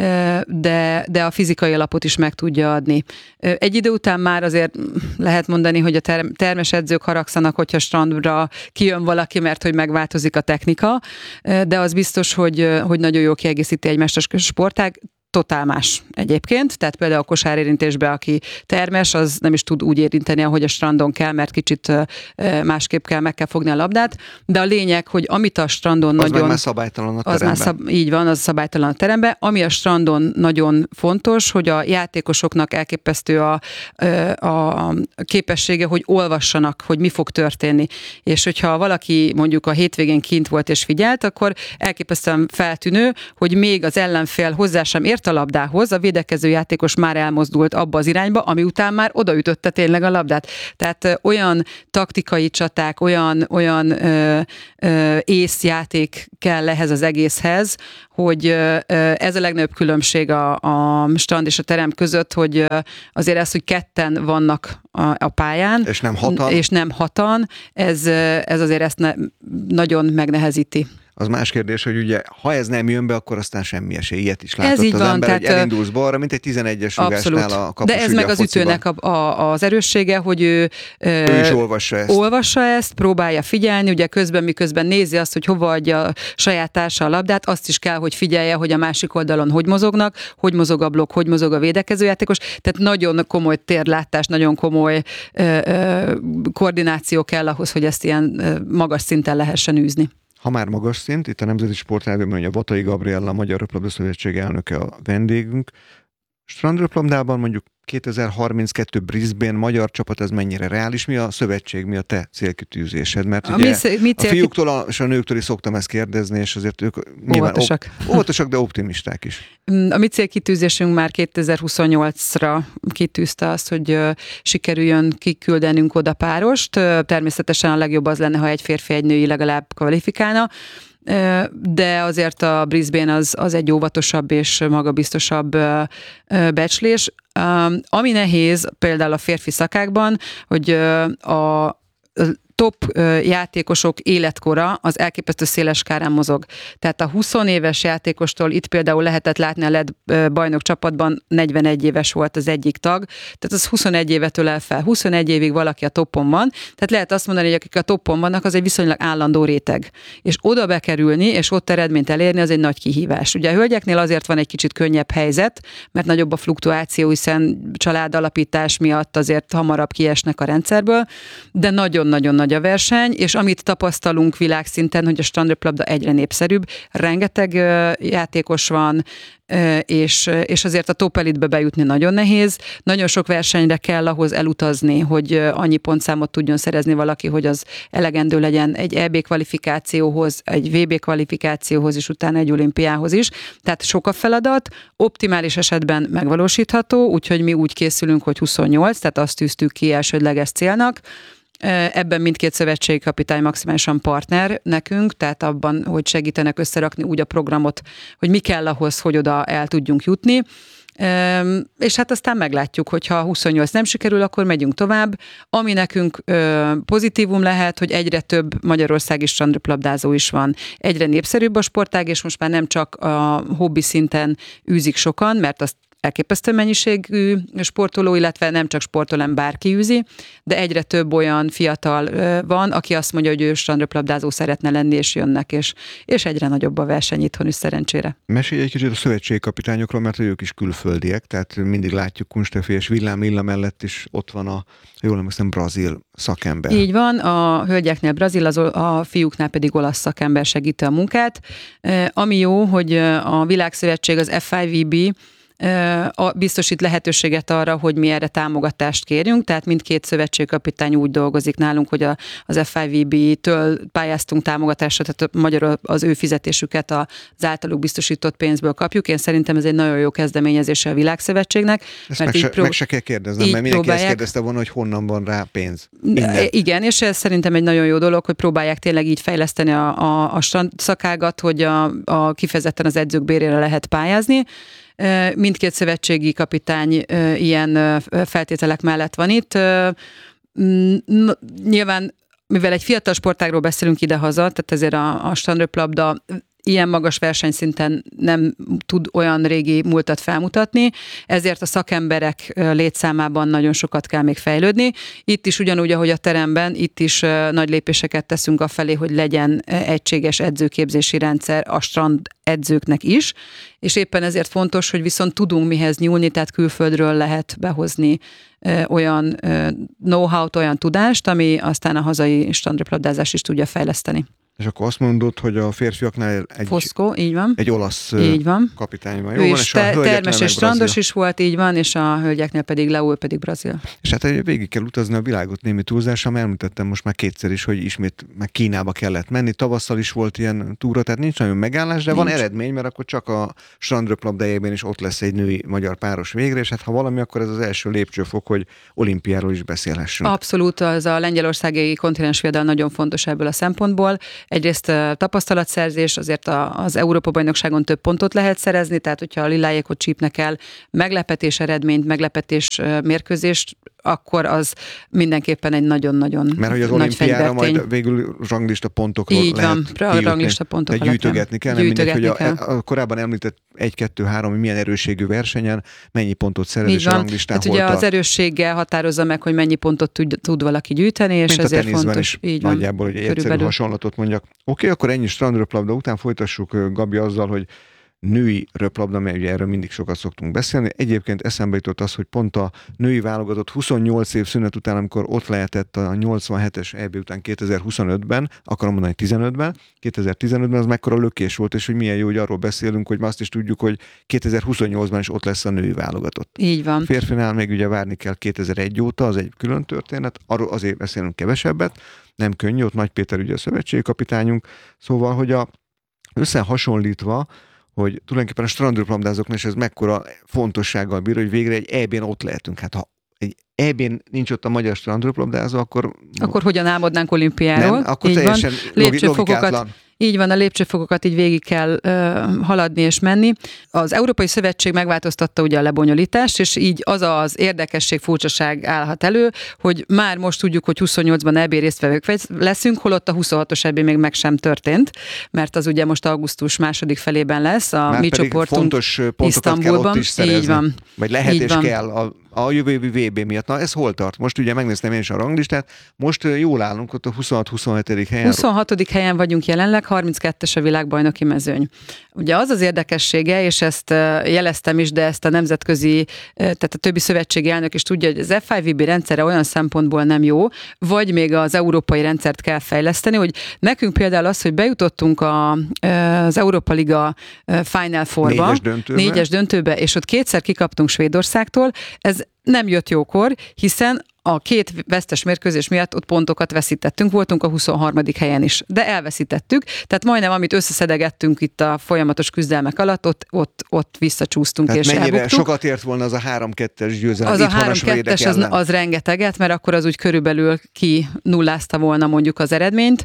de, de a fizikai alapot is meg tudja adni. Egy idő után már azért lehet mondani, hogy a term, termes edzők haragszanak, hogyha strandra kijön valaki, mert hogy megváltozik a technika, de az biztos, hogy, hogy nagyon jól kiegészíti egymást a sportág. totál más egyébként, tehát például a kosárérintésben, aki termes, az nem is tud úgy érinteni, ahogy a strandon kell, mert kicsit másképp kell, meg kell fogni a labdát, de a lényeg, hogy amit a strandon az nagyon... Az már szabálytalan a teremben. Az már szab, így van, az szabálytalan a teremben. Ami a strandon nagyon fontos, hogy a játékosoknak elképesztő a, a képessége, hogy olvassanak, hogy mi fog történni. És hogyha valaki mondjuk a hétvégén kint volt és figyelt, akkor elképesztően feltűnő, hogy még az ellenfél hozzá sem ért a labdához, a védekező játékos már elmozdult abba az irányba, ami után már odaütötte tényleg a labdát. Tehát olyan taktikai csaták, olyan, olyan ö, ö, észjáték kell ehhez az egészhez, hogy ö, ez a legnagyobb különbség a, a strand és a terem között, hogy azért ez, hogy ketten vannak a, a pályán. És nem hatan. És nem hatan, ez, ez azért ezt ne, nagyon megnehezíti. Az más kérdés, hogy ugye, ha ez nem jön be, akkor aztán semmi esély. Ilyet is látott ez így az van, ember, tehát, hogy elindulsz balra, mint egy tizenegyes rugásnál a kapus. De ez meg az ütőnek a, a, az erőssége, hogy ő, ő is olvassa ezt. olvassa ezt, próbálja figyelni, ugye közben, miközben nézi azt, hogy hova adja a saját társa a labdát, azt is kell, hogy figyelje, hogy a másik oldalon hogy mozognak, hogy mozog a blokk, hogy mozog a védekezőjátékos. Tehát nagyon komoly térlátás, nagyon komoly ö, ö, koordináció kell ahhoz, hogy ezt ilyen ö, magas szinten lehessen űzni. Ha már magas szint, itt a Nemzeti Sportrádióban a Vatai Gabriella, a Magyar Röplabda Szövetség elnöke a vendégünk. Strandröplabdában mondjuk kétezer-harminckettő Brisbane magyar csapat, ez mennyire reális? Mi a szövetség, mi a te célkitűzésed? Mert a, ugye mi, mi célkit... a fiúktól és a nőktől is szoktam ezt kérdezni, és azért ők óvatosak. Op- óvatosak, de optimisták is. A mi célkitűzésünk már kétezer-huszonnyolcra kitűzte azt, hogy sikerüljön kiküldenünk oda párost. Természetesen a legjobb az lenne, ha egy férfi, egy női legalább kvalifikálna, de azért a Brisbane az, az egy óvatosabb és magabiztosabb becslés. Ami nehéz például a férfi szakákban, hogy a top játékosok életkora az elképesztő széles skálán mozog. Tehát a húsz éves játékostól itt például lehetett látni a led bajnok csapatban, negyvenegy éves volt az egyik tag, tehát az huszonegy évetől el fel. huszonegy évig valaki a toppon van, tehát lehet azt mondani, hogy akik a toppon vannak, az egy viszonylag állandó réteg. És oda bekerülni, és ott eredményt elérni, az egy nagy kihívás. Ugye a hölgyeknél azért van egy kicsit könnyebb helyzet, mert nagyobb a fluktuáció, hiszen családalapítás miatt azért hamarabb kiesnek a rendszerből, de nagyon-nagyon nagy a verseny, és amit tapasztalunk világszinten, hogy a strandröplabda egyre népszerűbb, rengeteg játékos van, és, és azért a top elitbe bejutni nagyon nehéz. Nagyon sok versenyre kell ahhoz elutazni, hogy annyi pontszámot tudjon szerezni valaki, hogy az elegendő legyen egy é bé kvalifikációhoz, egy vé bé kvalifikációhoz, és utána egy olimpiához is. Tehát sok a feladat, optimális esetben megvalósítható, úgyhogy mi úgy készülünk, hogy huszonnyolc, tehát azt tűztük ki elsődleges célnak. Ebben mindkét szövetségi kapitány maximálisan partner nekünk, tehát abban, hogy segítenek összerakni úgy a programot, hogy mi kell ahhoz, hogy oda el tudjunk jutni. És hát aztán meglátjuk, hogyha huszonnyolc nem sikerül, akkor megyünk tovább. Ami nekünk pozitívum lehet, hogy egyre több magyarországi strandröplabdázó is van. Egyre népszerűbb a sportág, és most már nem csak a hobbi szinten űzik sokan, mert azt elképesztő mennyiségű sportoló, illetve nem csak sportoló, bárki űzi, de egyre több olyan fiatal van, aki azt mondja, hogy ő strandröplabdázó szeretne lenni, és jönnek, és, és egyre nagyobb a verseny itthon is szerencsére. Mesélj egy kicsit a szövetségi kapitányokról, mert ők is külföldiek, tehát mindig látjuk Kunstefi és Villám Illa mellett is ott van a, jól emlékszem, brazil szakember. Így van, a hölgyeknél brazil, az, a fiúknál pedig olasz szakember segíti a munkát. Ami jó, hogy a Világszövetség, az ef i vé bé biztosít lehetőséget arra, hogy mi erre támogatást kérjünk, tehát mindkét szövetségkapitány úgy dolgozik nálunk, hogy a, az ef i vé bé-től pályáztunk támogatásra, tehát magyarul az ő fizetésüket az általuk biztosított pénzből kapjuk. Én szerintem ez egy nagyon jó kezdeményezése a Világszövetségnek. Ezt meg se, prób- meg se kell kérdeznem, mert mindenki ezt kérdezte volna, hogy honnan van rá pénz. Innen. Igen, és ez szerintem egy nagyon jó dolog, hogy próbálják tényleg így fejleszteni a, a, a szakágat, hogy a, a kifejezetten az edzők bérére lehet pályázni. Mindkét szövetségi kapitány ilyen feltételek mellett van itt. Nyilván, mivel egy fiatal sportágról beszélünk idehaza, tehát ezért a, a strandröplabda ilyen magas versenyszinten nem tud olyan régi múltat felmutatni, ezért a szakemberek létszámában nagyon sokat kell még fejlődni. Itt is ugyanúgy, ahogy a teremben, itt is nagy lépéseket teszünk afelé, hogy legyen egységes edzőképzési rendszer a strand edzőknek is, és éppen ezért fontos, hogy viszont tudunk mihez nyúlni, tehát külföldről lehet behozni olyan know-how-t, olyan tudást, ami aztán a hazai strandröplabdázást is tudja fejleszteni. És akkor azt mondod, hogy a férfiaknál egy, Foszkó, így van. egy olasz így van. kapitány van. Jó, ő van, is és te- termes és strandos is volt, így van, és a hölgyeknél pedig Leó, pedig brazil. És hát végig kell utazni a világot némi túlzással, mert említettem most már kétszer is, hogy ismét meg Kínába kellett menni. Tavasszal is volt ilyen túra, tehát nincs nagyon megállás, de nincs. Van eredmény, mert akkor csak a strandröplabdájában is ott lesz egy női magyar páros végre, és hát ha valami, akkor ez az első lépcsőfok, hogy olimpiáról is beszélhessünk. Abszolút, az a lengyelországi kontinensviadal nagyon fontos ebből a szempontból. Egyrészt tapasztalatszerzés, azért az Európa-bajnokságon több pontot lehet szerezni, tehát hogyha a lilájékot csípnek el meglepetés eredményt, meglepetés mérkőzést, akkor az mindenképpen egy nagyon-nagyon Mert hogy az nagy olimpiára fegyvertény. majd végül ranglista pontokról így lehet van, kijutni. ranglista pontok gyűjtögetni kell, nem gyűjtögetni mindegy, hogy kell. a, a korábban említett egy kettő három, hogy milyen erőségű versenyen, mennyi pontot szerez, így és a van. ranglistán Hát ugye hol az erősséggel határozza meg, hogy mennyi pontot tud, tud valaki gyűjteni, és mint ezért a teniszben fontos. Is így van. nagyjából, hogy egy egyszerű Körülbelül. hasonlatot mondjak. Oké, okay, akkor ennyi strandröplabda után folytassuk, Gabi, azzal, hogy női röplabda, mert ugye erről mindig sokat szoktunk beszélni. Egyébként eszembe jutott az, hogy pont a női válogatott huszonnyolc év szünet után, amikor ott lehetett a nyolcvanhetes é bé után kétezer-huszonötben, akarom mondani tizenötben, kétezer-tizenötben az mekkora lökés volt, és hogy milyen jó, hogy arról beszélünk, hogy ma azt is tudjuk, hogy kétezer-huszonnyolcban is ott lesz a női válogatott. Így van. Férfinál még ugye várni kell kétezer-egy óta, az egy külön történet, arról azért beszélünk kevesebbet, nem könnyű, ott Nagy Péter ugye a szövetségi kapitányunk, szóval, hogy a összehasonlítva, hogy tulajdonképpen a strandröplabdázóknál is ez mekkora fontossággal bír, hogy végre egy é bén ott lehetünk. Hát ha egy é bén nincs ott a magyar strandröplabdázó, akkor... Akkor hogyan álmodnánk olimpiáról? Nem, akkor így teljesen van. logi- logikátlan. Így van, a lépcsőfokokat így végig kell ö, haladni és menni. Az Európai Szövetség megváltoztatta ugye a lebonyolítást, és így az az érdekesség, furcsaság állhat elő, hogy már most tudjuk, hogy huszonnyolcban é bé résztvevők leszünk, holott a huszonhatos é bé még meg sem történt, mert az ugye most augusztus második felében lesz, a már mi pedig csoportunk fontos pontokat Isztambulban. kell ott is szerezni. Így van. Vagy lehet így és van. kell a, a jövő évi vé bé miatt. Na ez hol tart? Most ugye megnéztem én is a ranglistát, most jól állunk ott a huszonhat-huszonhetedik helyen. huszonhatodik helyen vagyunk jelenleg, harminckettes a világbajnoki mezőny. Ugye az az érdekessége, és ezt jeleztem is, de ezt a nemzetközi, tehát a többi szövetségi elnök is tudja, hogy az ef i vé bé rendszere olyan szempontból nem jó, vagy még az európai rendszert kell fejleszteni, hogy nekünk például az, hogy bejutottunk a, az Európa Liga Final Fourba, négyes döntőbe. négyes döntőbe, és ott kétszer kikaptunk Svédországtól, ez nem jött jókor, hiszen a két vesztes mérkőzés miatt ott pontokat veszítettünk, voltunk a huszonharmadik helyen is, de elveszítettük, tehát majdnem amit összeszedegettünk itt a folyamatos küzdelmek alatt, ott, ott, ott visszacsúsztunk tehát és mennyire elbuktuk. sokat ért volna az a három kettes győzelem Az a itthon három svédek kettes az, ellen? az rengeteget, mert akkor az úgy körülbelül ki nullázta volna mondjuk az eredményt,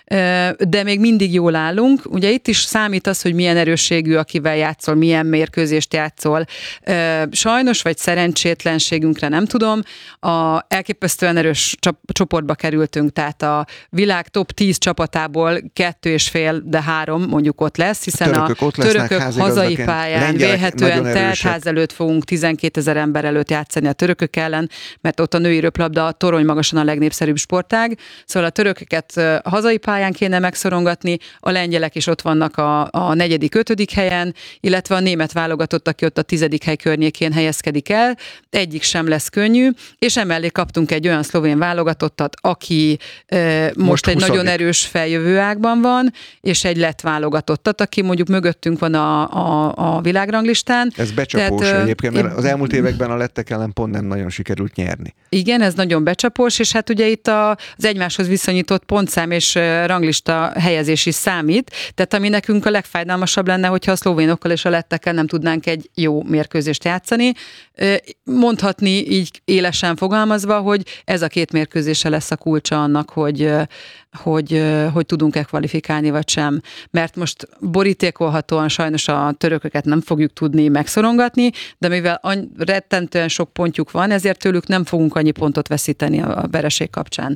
de még mindig jól állunk. Ugye itt is számít az, hogy milyen erősségű, akivel játszol, milyen mérkőzést játszol. Sajnos vagy szerencsétlenségünkre nem tudom, a elképesztően erős csoportba kerültünk, tehát a világ top tíz csapatából kettő és fél, de három mondjuk ott lesz, hiszen a törökök, ott törökök hazai pályán vélhetően teltház előtt fogunk tizenkétezer ember előtt játszani a törökök ellen, mert ott a női röplabda torony magasan a legnépszerűbb sportág, szóval a törököket hazai pályán kéne megszorongatni, a lengyelek is ott vannak a, a negyedik, ötödik helyen, illetve a német válogatott, aki ott a tizedik hely környékén helyezkedik el, egyik sem lesz könnyű, és emellé kaptunk egy olyan szlovén válogatottat, aki e, most, most egy huszadik. Nagyon erős feljövő ágban van, és egy lett válogatottat, aki mondjuk mögöttünk van a, a, a világranglistán. Ez becsapós Tehát, egyébként, mert az elmúlt években a lettek ellen pont nem nagyon sikerült nyerni. Igen, ez nagyon becsapós, és hát ugye itt a, az egymáshoz viszonyított pontszám és ranglista helyezés is számít, tehát ami nekünk a legfájdalmasabb lenne, hogyha a szlovénokkal és a lettekkel nem tudnánk egy jó mérkőzést játszani. Mondhatni így élesen fogalmazva, hogy ez a két mérkőzése lesz a kulcsa annak, hogy, hogy, hogy tudunk-e kvalifikálni, vagy sem. Mert most borítékolhatóan sajnos a törököket nem fogjuk tudni megszorongatni, de mivel rettentően sok pontjuk van, ezért tőlük nem fogunk annyi pontot veszíteni a vereség kapcsán.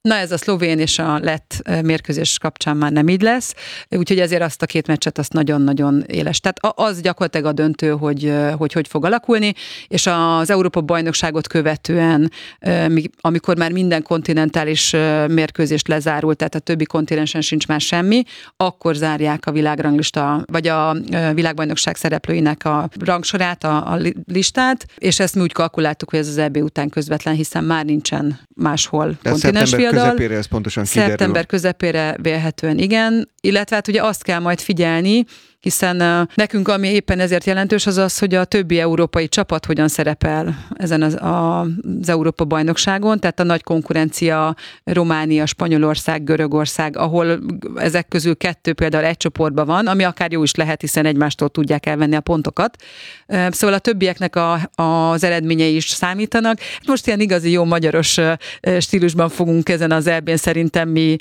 Na ez a szlovén és a lett mérkőzés kapcsán már nem így lesz, úgyhogy ezért azt a két meccset azt nagyon-nagyon éles. Tehát az gyakorlatilag a döntő, hogy hogy, hogy fog alakulni, és az Európa-bajnokságot követően, amikor már minden kontinentális mérkőzést lezárult, tehát a többi kontinensen sincs már semmi, akkor zárják a világranglista, vagy a világbajnokság szereplőinek a rangsorát, a, a listát, és ezt mi úgy kalkuláltuk, hogy ez az é bé után közvetlen, hiszen már nincsen máshol kontinens viadal. Közepére ez pontosan kiderül. Szeptember közepére vélhetően igen, illetve hát ugye azt kell majd figyelni, hiszen nekünk, ami éppen ezért jelentős, az az, hogy a többi európai csapat hogyan szerepel ezen az, a, az Európa-bajnokságon, tehát a nagy konkurencia Románia, Spanyolország, Görögország, ahol ezek közül kettő például egy csoportban van, ami akár jó is lehet, hiszen egymástól tudják elvenni a pontokat. Szóval a többieknek a, az eredményei is számítanak. Most ilyen igazi jó magyaros stílusban fogunk ezen az é bén szerintem mi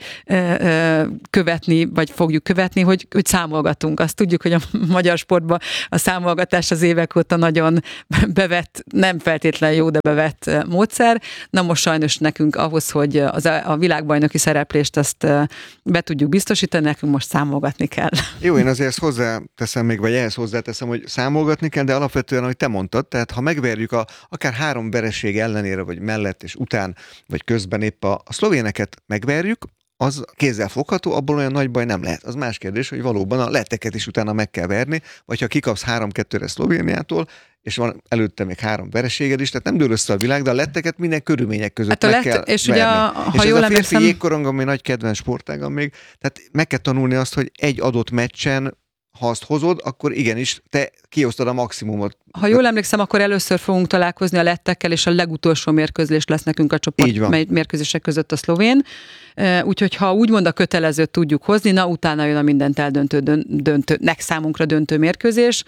követni, vagy fogjuk követni, hogy, hogy számolgatunk. Azt tudjuk, hogy a magyar sportban a számolgatás az évek óta nagyon bevett, nem feltétlenül jó, de bevett módszer. Na most sajnos nekünk ahhoz, hogy az a világbajnoki szereplést azt be tudjuk biztosítani, nekünk most számolgatni kell. Jó, én azért ezt hozzáteszem még, vagy ehhez hozzáteszem, hogy számolgatni kell, de alapvetően, ahogy te mondtad, tehát ha megverjük a, akár három vereség ellenére, vagy mellett és után, vagy közben épp a, a szlovéneket megverjük, az kézzel fogható, abból olyan nagy baj nem lehet. Az más kérdés, hogy valóban a letteket is utána meg kell verni, vagy ha kikapsz három kettőre Szlovéniától, és van előtte még három vereséged is, tehát nem dől össze a világ, de a letteket minden körülmények között hát meg lett, kell és verni. Ugye a, ha és jól ez a férfi jégkorong, ami nagy kedvenc sportágam még, tehát meg kell tanulni azt, hogy egy adott meccsen, ha azt hozod, akkor igenis te kiosztod a maximumot. Ha jól emlékszem, akkor először fogunk találkozni a lettekkel, és a legutolsó mérkőzés lesz nekünk a csoport mérkőzések között a szlovén. Úgyhogy ha úgymond a kötelezőt tudjuk hozni, na utána jön a mindent eldöntő, döntő, nek számunkra döntő mérkőzés.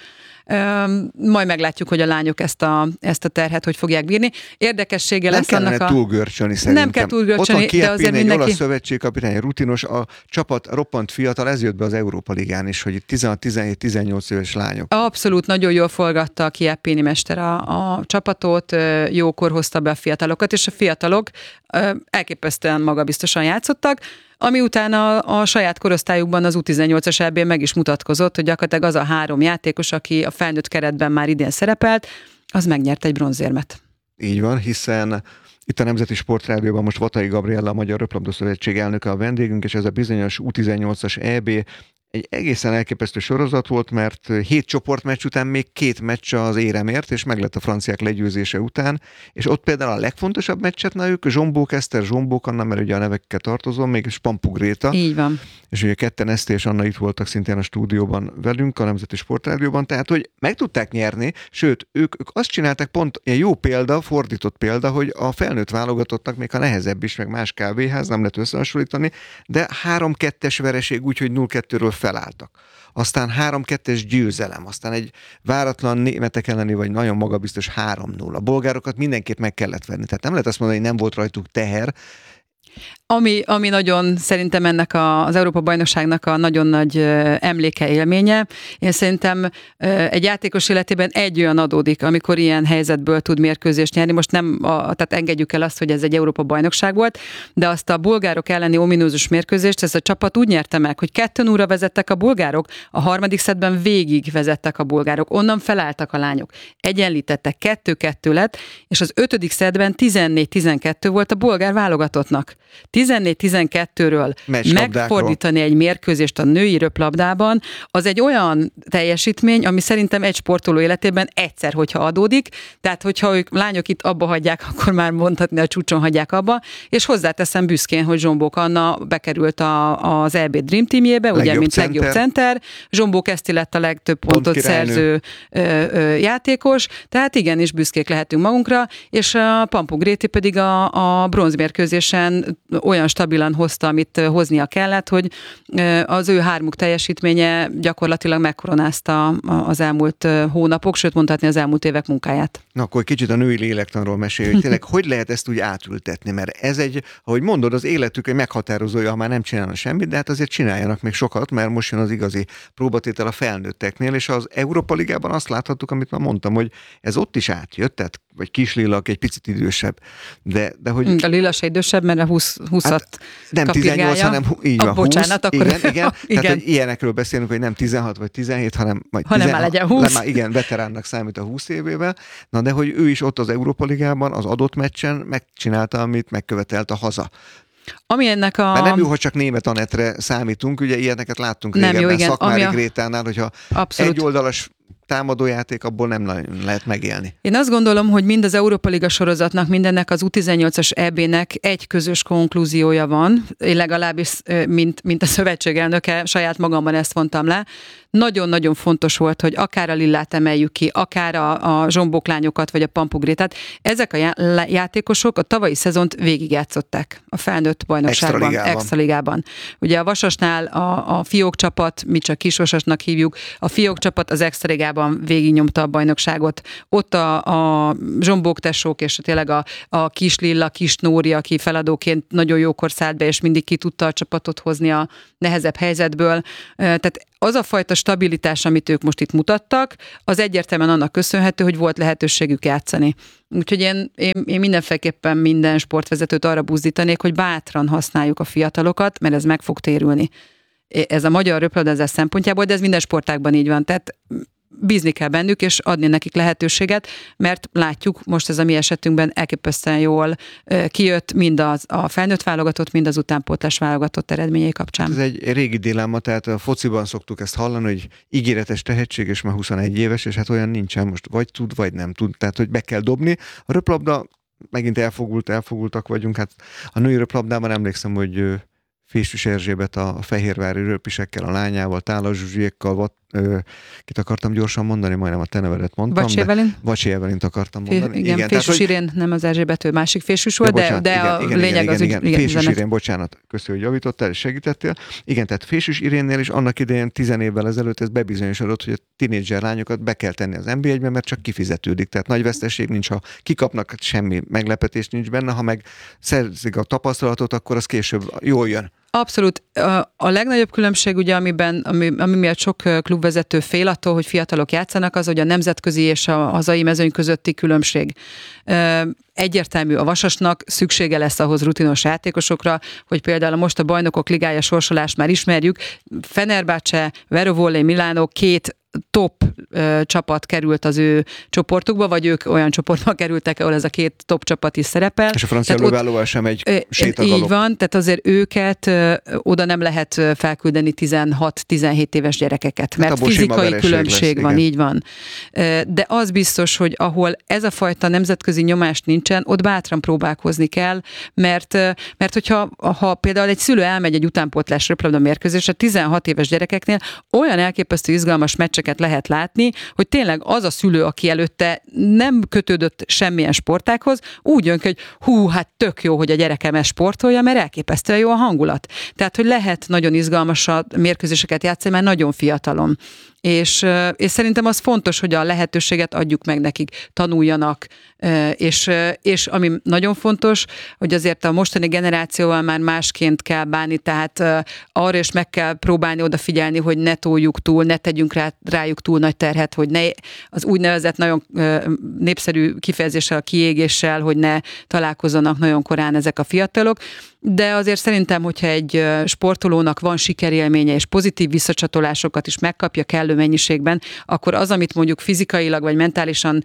Majd meglátjuk, hogy a lányok ezt a, ezt a terhet hogy fogják bírni. Érdekessége nem lesz annak a... Nem kellene túlgörcsölni szerintem. Nem kell túlgörcsölni, de azért mindenki... egy olasz szövetségkapitány, rutinos, a csapat roppant fiatal, ez jött be az Európa Ligán is, hogy itt tizenhat tizenhét tizennyolc éves lányok. Abszolút, nagyon jól forgatta a Chiappini mester a, a csapatot, jókor hozta be a fiatalokat, és a fiatalok elképesztően magabiztosan játszottak, ami utána a, a saját korosztályukban az U tizennyolcas é bén meg is mutatkozott, hogy gyakorlatilag az a három játékos, aki a felnőtt keretben már idén szerepelt, az megnyert egy bronzérmet. Így van, hiszen itt a Nemzeti Sportrádióban most Vatai Gabriella, a Magyar Röplabda Szövetség elnöke a vendégünk, és ez a bizonyos U tizennyolcas é bé egy egészen elképesztő sorozat volt, mert hét csoportmeccs után még két meccs az éremért, és meg lett a franciák legyőzése után, és ott például a legfontosabb meccset náluk Zsombók Eszter, Zsombók Anna, mert ugye a nevekkel tartozom, még Spampug Gréta. Így van. És ugye ketten Eszter és Anna itt voltak szintén a stúdióban velünk, a Nemzeti Sportrádióban, tehát hogy meg tudták nyerni, sőt, ők, ők azt csinálták, pont egy jó példa, fordított példa, hogy a felnőtt válogatottnak még a nehezebb is, meg más kávéház, nem lehet összehasonlítani, de három kettes vereség úgy, hogy nulla kettőről felálltak. Aztán három kettes győzelem, aztán egy váratlan németek elleni, vagy nagyon magabiztos három null. A bolgárokat mindenképp meg kellett venni. Tehát nem lehet azt mondani, hogy nem volt rajtuk teher. Ami, ami nagyon szerintem ennek a, az Európa-bajnokságnak a nagyon nagy emléke, élménye. Én szerintem egy játékos életében egy olyan adódik, amikor ilyen helyzetből tud mérkőzést nyerni. Most nem, a, tehát engedjük el azt, hogy ez egy Európa-bajnokság volt, de azt a bolgárok elleni ominózus mérkőzést, ez a csapat úgy nyerte meg, hogy kettő nullra vezettek a bolgárok, a harmadik szettben végig vezettek a bolgárok, onnan felálltak a lányok. Egyenlítettek, kettő kettő lett, és az ötödik szettben tizennégy tizenkettő volt a bolgár válogatottnak. tizennégy tizenkettőről megfordítani egy mérkőzést a női röplabdában, az egy olyan teljesítmény, ami szerintem egy sportoló életében egyszer, hogyha adódik, tehát hogyha ők lányok itt abba hagyják, akkor már mondhatni a csúcson hagyják abba, és hozzáteszem büszkén, hogy Zsombók Anna bekerült a, az é bé Dream Teamjébe, legjobb ugye, mint center. legjobb center, Zsombók Eszti lett a legtöbb pontot Pont szerző ö, ö, játékos, tehát igenis büszkék lehetünk magunkra, és a Pampug Gréti pedig a, a bronzmérkőzésen olyan stabilan hozta, amit hoznia kellett, hogy az ő hármuk teljesítménye gyakorlatilag megkoronázta az elmúlt hónapok, sőt mondhatni az elmúlt évek munkáját. Na akkor kicsit a női lélektanról mesélj, hogy tényleg hogy lehet ezt úgy átültetni, mert ez egy, ahogy mondod, az életük egy meghatározója, ha már nem csinálnak semmit, de hát azért csináljanak még sokat, mert most jön az igazi próbatétel a felnőtteknél, és az Európa Ligában azt láthattuk, amit már mondtam, hogy ez ott is átjött, tehát vagy Kislilla, aki egy picit idősebb. De, de hogy... A Lilla se idősebb, mert a húsz, húszat hát nem tizennyolc, hanem így van, a, bocsánat, húsz. Akkor... Igen, igen. igen. Tehát, hogy ilyenekről beszélünk, hogy nem tizenhat vagy tizenhét, hanem majd hanem tizenhat, már legyen húsz. Már igen, veteránnak számít a húsz évével. Na de hogy ő is ott az Európa Ligában, az adott meccsen megcsinálta, amit megkövetelt a haza. Ami ennek a... Mert nem jó, hogy csak német Anettre számítunk, ugye ilyeneket láttunk nem régebben jó, igen. Szakmári a... Grétánál, hogyha abszolút. egyoldalas támadójáték, abból nem lehet megélni. Én azt gondolom, hogy mind az Európa Liga sorozatnak, mindennek az U tizennyolcas é bé-nek egy közös konklúziója van, én legalábbis, mint, mint a szövetség elnöke, saját magamban ezt mondtam le. Nagyon-nagyon fontos volt, hogy akár a Lillát emeljük ki, akár a, a zsombóklányokat, vagy a Pampugrétát. Ezek a já- játékosok a tavalyi szezont végigjátszották a felnőtt bajnokságban, Extraligában. Extraligában. Ugye a Vasasnál a, a Fiók csapat, mi csak Kisvasasnak hívjuk, a Fiók csapat az Extraligában végignyomta a bajnokságot. Ott a, a zsombók tesók, és tényleg a, a Kis Lilla, Kis Nóri, aki feladóként nagyon jókor szállt be, és mindig ki tudta a csapatot hozni a nehezebb helyzetből. Tehát az a fajta stabilitás, amit ők most itt mutattak, az egyértelműen annak köszönhető, hogy volt lehetőségük játszani. Úgyhogy én, én, én mindenféleképpen minden sportvezetőt arra buzdítanék, hogy bátran használjuk a fiatalokat, mert ez meg fog térülni. Ez a magyar röplabdázás szempontjából, de ez minden sportágban így van. Tehát bízni kell bennük, és adni nekik lehetőséget, mert látjuk, most ez a mi esetünkben elképesztően jól kijött mind az, a felnőtt válogatott, mind az utánpótlás válogatott eredményei kapcsán. Ez egy régi dilemma, tehát a fociban szoktuk ezt hallani, hogy ígéretes tehetség, és már huszonegy éves, és hát olyan nincsen most, vagy tud, vagy nem tud, tehát hogy be kell dobni. A röplabda, megint elfogult, elfogultak vagyunk, hát a női röplabdában emlékszem, hogy Fésűs Erzsébet a fehérvári röpisekkel, a lányával, Tálas Zsuzsiékkal, ö, kit akartam gyorsan mondani, majdnem a te nevedet mondtam. Vacsi Evelin. Vacsi Evelint akartam mondani. Fé, igen, igen Fésűs Irén, nem az Erzsébet, ő másik Fésűs volt, de, de, de igen, a igen, lényeg igen, az, igen, hogy... igen. Fésűs Irén, bocsánat, köszönöm, hogy javítottál és segítettél. Igen, tehát Fésűs Irénnél is annak idején tizen évvel ezelőtt ez bebizonyosodott, hogy a tinédzser lányokat be kell tenni az en bé egyben, mert csak kifizetődik. Tehát nagy veszteség nincs, ha kikapnak, semmi meglepetés nincs benne, ha meg szerzik a tapasztalatot, akkor az később jól jön. Abszolút. A legnagyobb különbség, ugye, amiben, ami, ami miatt sok klubvezető fél attól, hogy fiatalok játszanak, az, hogy a nemzetközi és a hazai mezőny közötti különbség. Egyértelmű, a Vasasnak szüksége lesz ahhoz rutinos játékosokra, hogy például most a Bajnokok Ligája sorsolást már ismerjük, Fenerbahce, Vero Volley, Milánó két top ö, csapat került az ő csoportukba, vagy ők olyan csoportba kerültek, ahol ez a két top csapat is szerepel. És a francia lövőállóval sem egy sétagalop. Így van, tehát azért őket ö, oda nem lehet felküldeni tizenhat-tizenhét éves gyerekeket, mert hát fizikai különbség lesz, van, igen. Így van. De az biztos, hogy ahol ez a fajta nemzetközi nyomás nincsen, ott bátran próbálkozni kell, mert, mert hogyha ha például egy szülő elmegy egy utánpótlás röplabda mérkőzésre, tizenhat éves gyerekeknél olyan elképesztő izgalmas meccseket lehet látni, hogy tényleg az a szülő, aki előtte nem kötődött semmilyen sportághoz, úgy jön ki, hogy hú, hát tök jó, hogy a gyerekem ezt sportolja, mert elképesztően jó a hangulat. Tehát, hogy lehet nagyon izgalmas a mérkőzéseket játszani, mert nagyon fiatalon. És, és szerintem az fontos, hogy a lehetőséget adjuk meg nekik, tanuljanak, és, és ami nagyon fontos, hogy azért a mostani generációval már másként kell bánni, tehát arra is meg kell próbálni odafigyelni, hogy ne toljuk túl, ne tegyünk rá, rájuk túl nagy terhet, hogy ne az úgynevezett nagyon népszerű kifejezéssel, a kiégéssel, hogy ne találkozzanak nagyon korán ezek a fiatalok, de azért szerintem, hogyha egy sportolónak van sikerélménye és pozitív visszacsatolásokat is megkapja kellő mennyiségben, akkor az, amit mondjuk fizikailag vagy mentálisan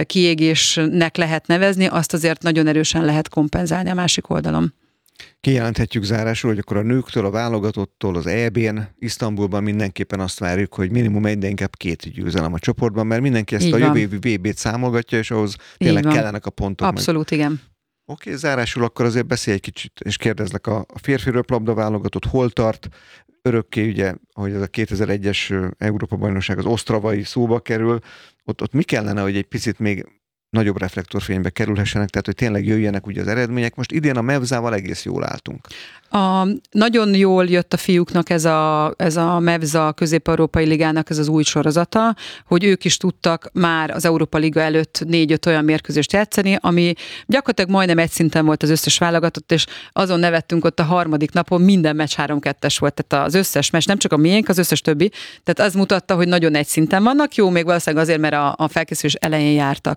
kiégésnek lehet nevezni, azt azért nagyon erősen lehet kompenzálni a másik oldalon. Kijelenthetjük zárásul, hogy akkor a nőktől, a válogatottól, az é bén, Isztambulban mindenképpen azt várjuk, hogy minimum egy, de inkább két győzelem a csoportban, mert mindenki ezt Így a van. jövő évi vé bét számolgatja, és ahhoz tényleg kellenek a pontok. Abszolút, meg. Igen. Oké, okay, zárásul akkor azért beszélj egy kicsit, és kérdezlek, a férfi röplabda válogatott hol tart? Örökké ugye, hogy ez a kétezer-egyes Európa-bajnokság az osztravai szóba kerül, ott, ott mi kellene, hogy egy picit még nagyobb reflektorfénybe kerülhessenek, tehát hogy tényleg jöjjenek ugye az eredmények. Most idén a Mevzával egész jól álltunk. A, nagyon jól jött a fiúknak ez a, ez a Mevza Közép-Európai Ligának ez az új sorozata, hogy ők is tudtak már az Európa Liga előtt négy-öt olyan mérkőzést játszani, ami gyakorlatilag majdnem egy szinten volt az összes válogatott, és azon nevettünk ott a harmadik napon, minden meccs három-kettes volt, tehát az összes meccs, nem csak a miénk, az összes többi, tehát az mutatta, hogy nagyon egy szinten vannak, jó, még valószínűleg azért, mert a, a felkészülés elején jártak.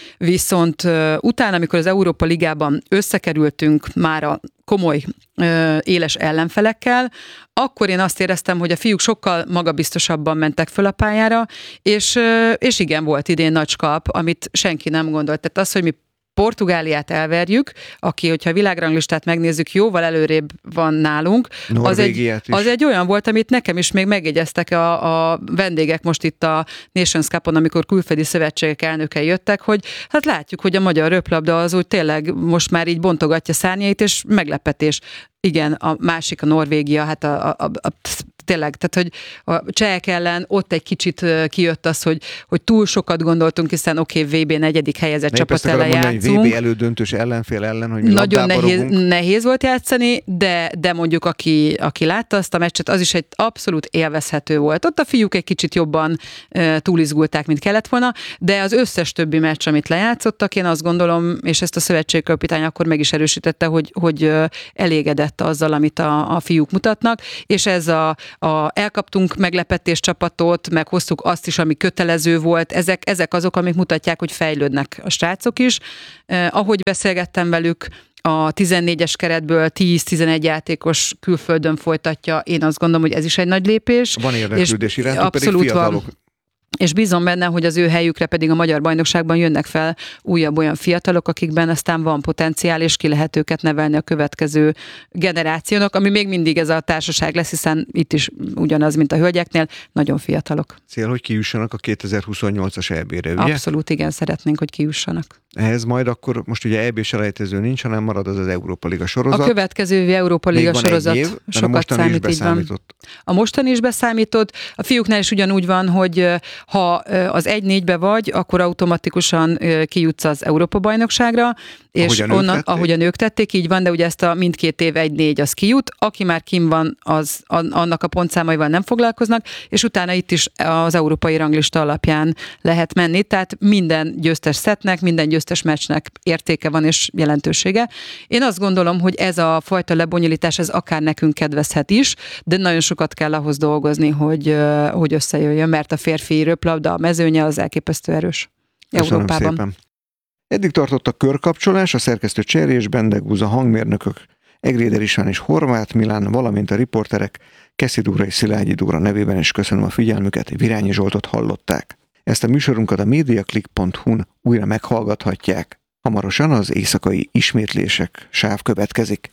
viszont utána, amikor az Európa Ligában összekerültünk már a komoly, éles ellenfelekkel, akkor én azt éreztem, hogy a fiúk sokkal magabiztosabban mentek föl a pályára, és, és igen, volt idén nagy kap, amit senki nem gondolt. Tehát az, hogy mi Portugáliát elverjük, aki, hogyha a világranglistát megnézzük, jóval előrébb van nálunk. Az egy, az egy olyan volt, amit nekem is még megjegyeztek a, a vendégek most itt a Nations Cupon, amikor külföldi szövetségek elnökei jöttek, hogy hát látjuk, hogy a magyar röplabda az úgy tényleg most már így bontogatja szárnyait, és meglepetés. Igen, a másik a Norvégia, hát a, a, a, a tényleg, tehát hogy a csehek ellen ott egy kicsit kijött az, hogy, hogy túl sokat gondoltunk, hiszen oké, okay, vé bé negyedik helyezett csapat ellen játszunk. vé bé elődöntős ellenfél ellen, hogy mi nagyon nehéz, nehéz volt játszani, de, de mondjuk aki, aki látta azt a meccset, az is egy abszolút élvezhető volt. Ott a fiúk egy kicsit jobban uh, túlizgulták, mint kellett volna, de az összes többi meccs, amit lejátszottak, én azt gondolom, és ezt a szövetségkapitány akkor meg is erősítette, hogy, hogy uh, elégedett azzal, amit a, a fiúk mutatnak, és ez a A, elkaptunk meglepetés csapatot, meg hoztuk azt is, ami kötelező volt. Ezek, ezek azok, amik mutatják, hogy fejlődnek a srácok is. Eh, ahogy beszélgettem velük, a tizennégyes keretből tíz-tizenegy játékos külföldön folytatja. Én azt gondolom, hogy ez is egy nagy lépés. Van érdeklődés irántuk, pedig fiatalok. Van. És bízom benne, hogy az ő helyükre pedig a magyar bajnokságban jönnek fel újabb olyan fiatalok, akikben aztán van potenciál, és ki lehet őket nevelni a következő generációnak, ami még mindig ez a társaság lesz, hiszen itt is ugyanaz, mint a hölgyeknél, nagyon fiatalok. Cél, hogy kijussanak a kétezer-huszonnyolcas é bé-re, ugye? Abszolút, igen, szeretnénk, hogy kijussanak. Ehhez majd akkor most ugye é bé-selejtező nincs, hanem marad az az Európa Liga sorozat. A következő évi Európa Liga sorozat év, sokat számít, így van. A mostani is beszámított. A fiúknál is ugyanúgy van, hogy ha az egy négybe vagy, akkor automatikusan kijutsz az Európa-bajnokságra, és ahogy a, onnan, ahogy a nők tették, így van, de ugye ezt a mindkét év egy négy az kijut, aki már kim van, az annak a pontszámaival nem foglalkoznak, és utána itt is az európai ranglista alapján lehet menni, tehát minden győztes szettnek, minden győztes meccsnek értéke van és jelentősége. Én azt gondolom, hogy ez a fajta lebonyolítás, ez akár nekünk kedvezhet is, de nagyon sokat kell ahhoz dolgozni, hogy, hogy összejöjjön, mert a férfi röplabda, a mezőnye az elképesztő erős Köszönöm Európában. Szépen. Eddig tartott a körkapcsolás, a szerkesztő Cserés, Bendegúz, a hangmérnökök Egréder István és Horváth Milán, valamint a riporterek Keszi Dóra és Szilágyi Dóra nevében is köszönöm a figyelmüket, Virányi Zsoltot hallották. Ezt a műsorunkat a mediaclick pont hu-n újra meghallgathatják. Hamarosan az éjszakai ismétlések sáv következik.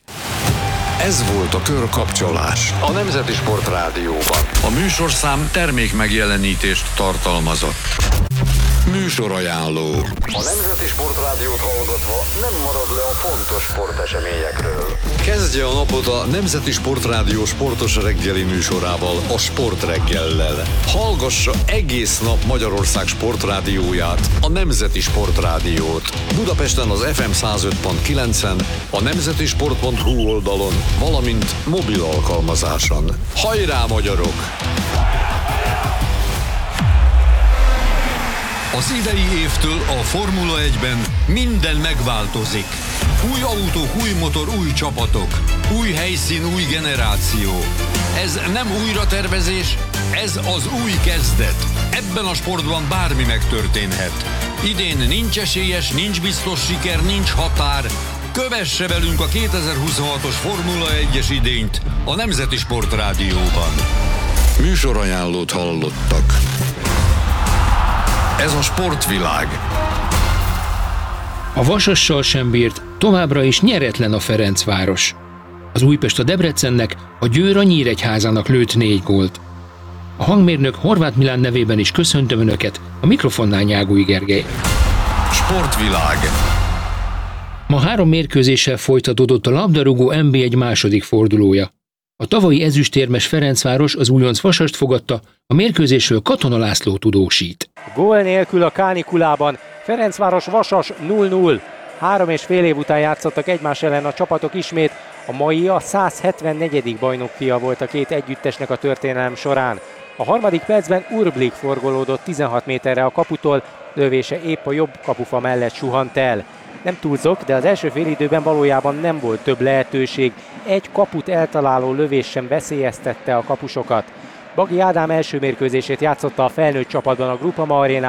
Ez volt a Körkapcsolás a Nemzeti Sport Rádióban. A műsorszám termék megjelenítést tartalmazott. Műsorajánló. A Nemzeti Sport Rádiót hallgatva nem marad le a fontos sporteseményekről. Kezdje a napot a Nemzeti Sport Rádió sportos reggeli műsorával, a Sportreggellel. Hallgassa egész nap Magyarország sportrádióját, a Nemzeti Sport Rádiót. Budapesten az ef em száz öt pont kilencen, a nemzetisport pont hu oldalon, valamint mobil alkalmazáson. Hajrá, magyarok! Az idei évtől a Formula egyben minden megváltozik. Új autók, új motor, új csapatok, új helyszín, új generáció. Ez nem újratervezés, ez az új kezdet. Ebben a sportban bármi megtörténhet. Idén nincs esélyes, nincs biztos siker, nincs határ. Kövesse velünk a kétezer-huszonhatos Formula egyes idényt a Nemzeti Sport Rádióban. Műsorajánlót hallottak. Ez a sportvilág. A Vasassal sem bírt, továbbra is nyeretlen a Ferencváros. Az Újpest a Debrecennek, a Győr a Nyíregyházának lőtt négy gólt. A hangmérnök Horváth Milán nevében is köszöntöm Önöket, a mikrofonnál Nyágúj Gergely. Sportvilág. Ma három mérkőzéssel folytatódott a labdarúgó en bé egy második fordulója. A tavalyi ezüstérmes Ferencváros az újonc Vasast fogadta, a mérkőzésről Katona László tudósít. Gól nélkül a kánikulában, Ferencváros Vasas nulla nulla. Három és fél év után játszottak egymás ellen a csapatok ismét, a mai a száz hetvennégy. bajnokfia volt a két együttesnek a történelem során. A harmadik percben Urblik forgolódott tizenhat méterre a kaputól, lövése épp a jobb kapufa mellett suhant el. Nem túlzok, de az első félidőben valójában nem volt több lehetőség. Egy kaput eltaláló lövés sem veszélyeztette a kapusokat. Bagi Ádám első mérkőzését játszotta a felnőtt csapatban a Groupama arénában.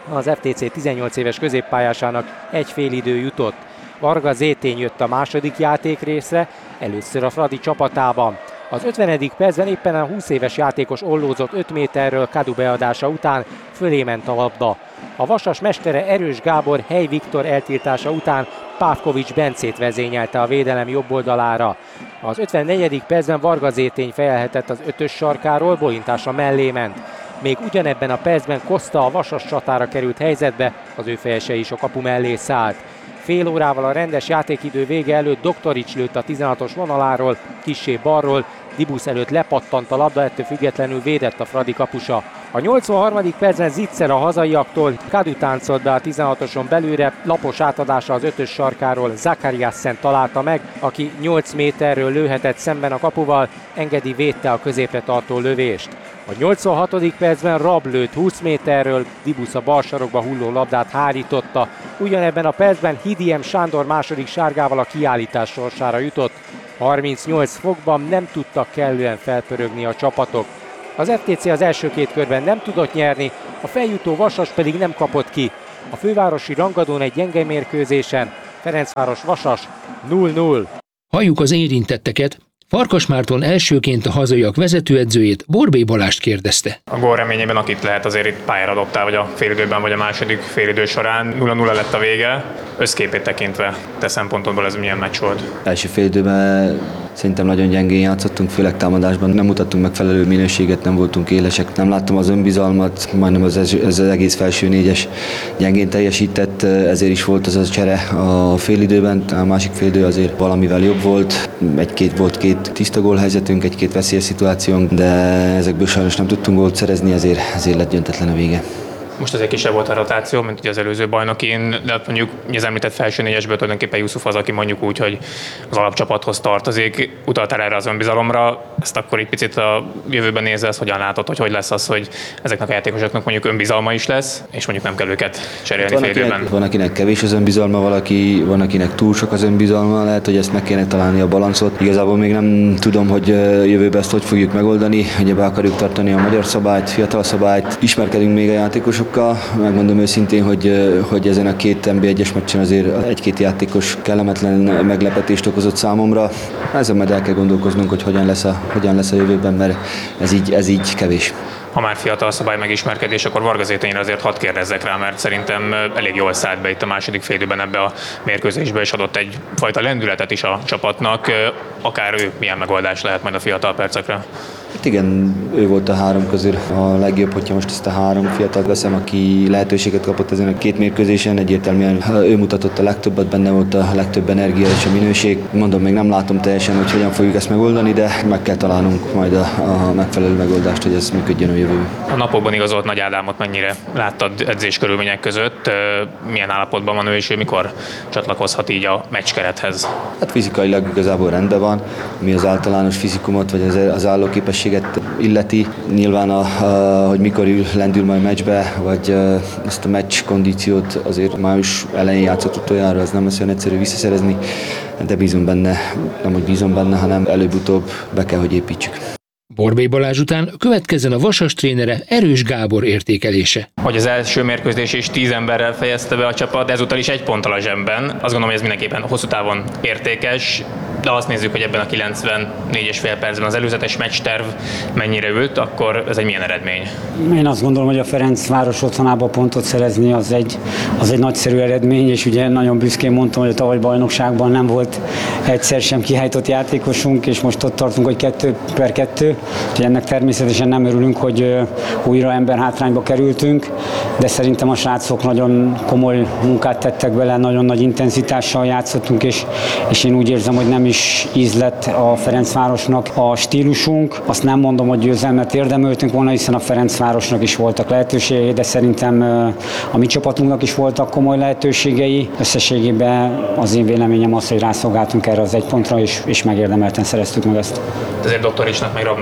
Az ef té cé tizennyolc éves középpályásának egy félidő jutott. Varga Zétény jött a második játékrészre, először a Fradi csapatában. Az ötvenedik percben éppen a húsz éves játékos ollózott öt méterről Kadu beadása után, fölé ment a labda. A Vasas mestere Erős Gábor Hely Viktor eltiltása után Pávkovics Bencét vezényelte a védelem jobb oldalára. Az ötvennegyedik percben Varga Zétény fejelhetett az ötös sarkáról, bolintása mellé ment. Még ugyanebben a percben Koszta a Vasas csatára került helyzetbe, az ő fejese is a kapu mellé szállt. Fél órával a rendes játékidő vége előtt Doktorics lőtt a tizenhatos vonaláról, kissé balról, Dibusz előtt lepattant a labda, ettől függetlenül védett a Fradi kapusa. A nyolcvanharmadik percben Zitzer a hazaiaktól Kadu táncolt be a tizenhatoson belőle, lapos átadása az ötös sarkáról Zakariassen találta meg, aki nyolc méterről lőhetett szemben a kapuval, Engedi védte a középre tartó lövést. A nyolcvanhatodik percben Rab lőtt húsz méterről, Dibusz a bal sarokba hulló labdát hárította. Ugyanebben a percben Hidiem Sándor második sárgával a kiállítás sorsára jutott. harmincnyolc fokban nem tudtak kellően felpörögni a csapatok. Az ef té cé az első két körben nem tudott nyerni, a feljutó Vasas pedig nem kapott ki. A fővárosi rangadón egy gyenge mérkőzésen, Ferencváros-Vasas nulla nulla. Halljuk az érintetteket. Farkas Márton elsőként a hazaiak vezetőedzőjét, Borbély Balást kérdezte. A gól reményében akit lehet azért itt pályára dobtál, vagy a félidőben, vagy a második félidő során. nulla nulla lett a vége. Összképét tekintve te szempontodból ez milyen meccs volt? Első félidőben szerintem nagyon gyengén játszottunk, főleg támadásban. Nem mutattunk megfelelő minőséget, nem voltunk élesek. Nem láttam az önbizalmat, majdnem az, ez az egész felső négyes gyengén teljesített, ezért is volt az a csere a félidőben. A másik félidő azért valamivel jobb volt. Egy-két volt két tiszta gólhelyzetünk, egy-két veszélyes szituációnk, de ezekből sajnos nem tudtunk gólt szerezni, ezért, ezért lett döntetlen a vége. Most azért kisebb volt a rotáció, mint ugye az előző bajnokin, de mondjuk az említett felső négyesből tulajdonképpen Jusuf az, aki mondjuk úgy, hogy az alapcsapathoz tartozik. Utaltál erre az önbizalomra, ezt akkor egy picit a jövőben nézve, ezt hogyan látod, hogy hogy lesz az, hogy ezeknek a játékosoknak mondjuk önbizalma is lesz, és mondjuk nem kell őket cserélni van félidőben. Akinek, van akinek kevés az önbizalma, valaki, van akinek túl sok az önbizalma, lehet, hogy ezt meg kéne találni a balancot. Igazából még nem tudom, hogy jövőben ezt hogy fogjuk megoldani, ugye be akarjuk tartani a magyar szabályt, fiatal szabályt, ismerkedünk még a játékosok. Megmondom őszintén, hogy, hogy ezen a két en bé egyes meccsen azért egy-két játékos kellemetlen meglepetést okozott számomra. Ezen majd el kell gondolkoznunk, hogy hogyan lesz a, hogyan lesz a jövőben, mert ez így, ez így kevés. Ha már fiatal szabály megismerkedés, akkor Varga Zétényre azért hadd kérdezzek rá, mert szerintem elég jól szállt be itt a második félidőben ebbe a mérkőzésbe, és adott egyfajta lendületet is a csapatnak. Akár ő milyen megoldás lehet majd a fiatal percekre? Hát igen, ő volt a három közül a legjobb, hogyha most ezt a három fiatalt veszem, aki lehetőséget kapott ezen a két mérkőzésen. Egyértelműen ő mutatott a legtöbbet, benne volt a legtöbb energia és a minőség. Mondom, még nem látom teljesen, hogy hogyan fogjuk ezt megoldani, de meg kell találnunk majd a, a megfelelő megoldást, hogy ez működjön a jövőben. A napokban igazolt Nagy Ádámot mennyire láttad edzés körülmények között? Milyen állapotban van ő, és ő mikor csatlakozhat így a meccskerethez? Hát fizikailag igazából rendben van, mi az általános fizikumot, vagy az, az állóképességet illeti. Nyilván, a, a, hogy mikor ül, lendül majd meccsbe, vagy a, ezt a meccs kondíciót azért május elején játszott utoljára, az nem lesz olyan egyszerű visszaszerezni, de bízom benne, nem hogy bízom benne, hanem előbb-utóbb be kell, hogy építsük. Borbély Balázs után következzen a Vasas trénere Erős Gábor értékelése. Hogy az első mérkőzés is tíz emberrel fejezte be a csapat, ezúttal is egy ponttal a zsebben. Azt gondolom, hogy ez mindenképpen hosszú távon értékes, de azt nézzük, hogy ebben a kilencvennégy és fél percben az előzetes meccsterv mennyire ült, akkor ez egy milyen eredmény? Én azt gondolom, hogy a Ferencváros otthonában pontot szerezni az egy, az egy nagyszerű eredmény, és ugye nagyon büszkén mondtam, hogy a tavaly bajnokságban nem volt egyszer sem kihajtott játékosunk, és most ott tartunk, hogy kettő per kettő. Úgyhogy ennek természetesen nem örülünk, hogy újra emberhátrányba kerültünk, de szerintem a srácok nagyon komoly munkát tettek bele, nagyon nagy intenzitással játszottunk, és, és én úgy érzem, hogy nem is ízlett a Ferencvárosnak a stílusunk. Azt nem mondom, hogy győzelmet érdemeltünk volna, hiszen a Ferencvárosnak is voltak lehetőségei, de szerintem a mi csapatunknak is voltak komoly lehetőségei. Összességében az én véleményem az, hogy rászolgáltunk erre az egy pontra, és, és megérdemelten szereztük meg ezt. Ezért Doktoricsnak meg Rabnak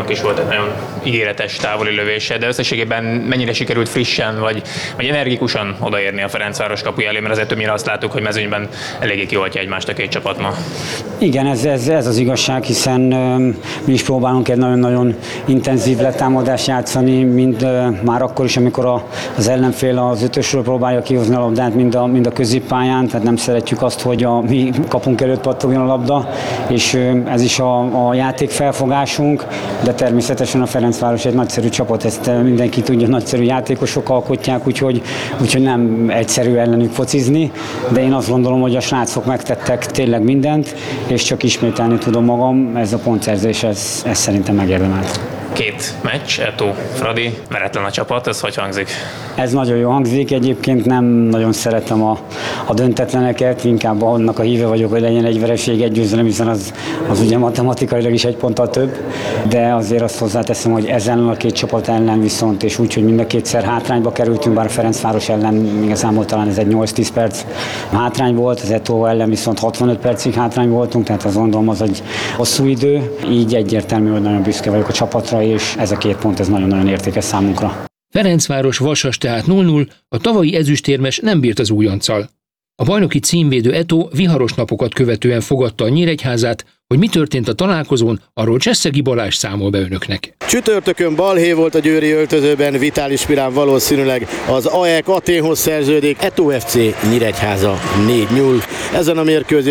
Gábornak is volt egy nagyon ígéretes távoli lövése, de összességében mennyire sikerült frissen vagy, vagy energikusan odaérni a Ferencváros kapuja elé, mert azért többnyire azt láttuk, hogy mezőnyben eléggé kioltja egymást a két csapat ma. Igen, ez, ez, ez az igazság, hiszen um, mi is próbálunk egy nagyon-nagyon intenzív letámadást játszani, mind uh, már akkor is, amikor a, az ellenfél az ötösről próbálja kihozni a labdát, mind a, mind a középpályán, tehát nem szeretjük azt, hogy a mi kapunk előtt pattogjon a labda, és um, ez is a, a játék felfogásunk, de természetesen a Ferencváros egy nagyszerű csapat, ezt mindenki tudja, nagyszerű játékosok alkotják, úgyhogy, úgyhogy nem egyszerű ellenük focizni, de én azt gondolom, hogy a srácok megtettek tényleg mindent, és csak ismételni tudom magam, ez a pontszerzés, ez, ez szerintem megérdemelt. Két meccs, Eto'o, Fradi, veretlen a csapat, ez hogy hangzik? Ez nagyon jó hangzik, egyébként nem nagyon szeretem a, a döntetleneket, inkább annak a híve vagyok, hogy legyen egy vereség, egy győzelem, hiszen az, az ugye matematikailag is egy ponttal több, de azért azt hozzáteszem, hogy ezen a két csapat ellen viszont, és úgy, hogy mind a kétszer hátrányba kerültünk, bár a Ferencváros ellen igazából talán ez egy nyolc-tíz perc hátrány volt, az Eto'o ellen viszont hatvanöt percig hátrány voltunk, tehát azt gondolom, az egy hosszú idő, így egyértelmű, hogy nagyon büszke vagyok a csapatra, és ez a két pont ez nagyon-nagyon értékes számunkra. Ferencváros Vasas tehát null null, a tavalyi ezüstérmes nem bírt az újonccal. A bajnoki címvédő Eto'o viharos napokat követően fogadta a Nyíregyházát, hogy mi történt a találkozón, arról Csesszegi Balázs számol be önöknek. Csütörtökön balhé volt a győri öltözőben, Vitális Pirán valószínűleg az á e ká Athénhoz szerződik, Eto'o ef cé Nyíregyháza négy null. Ezen a mérkőzésen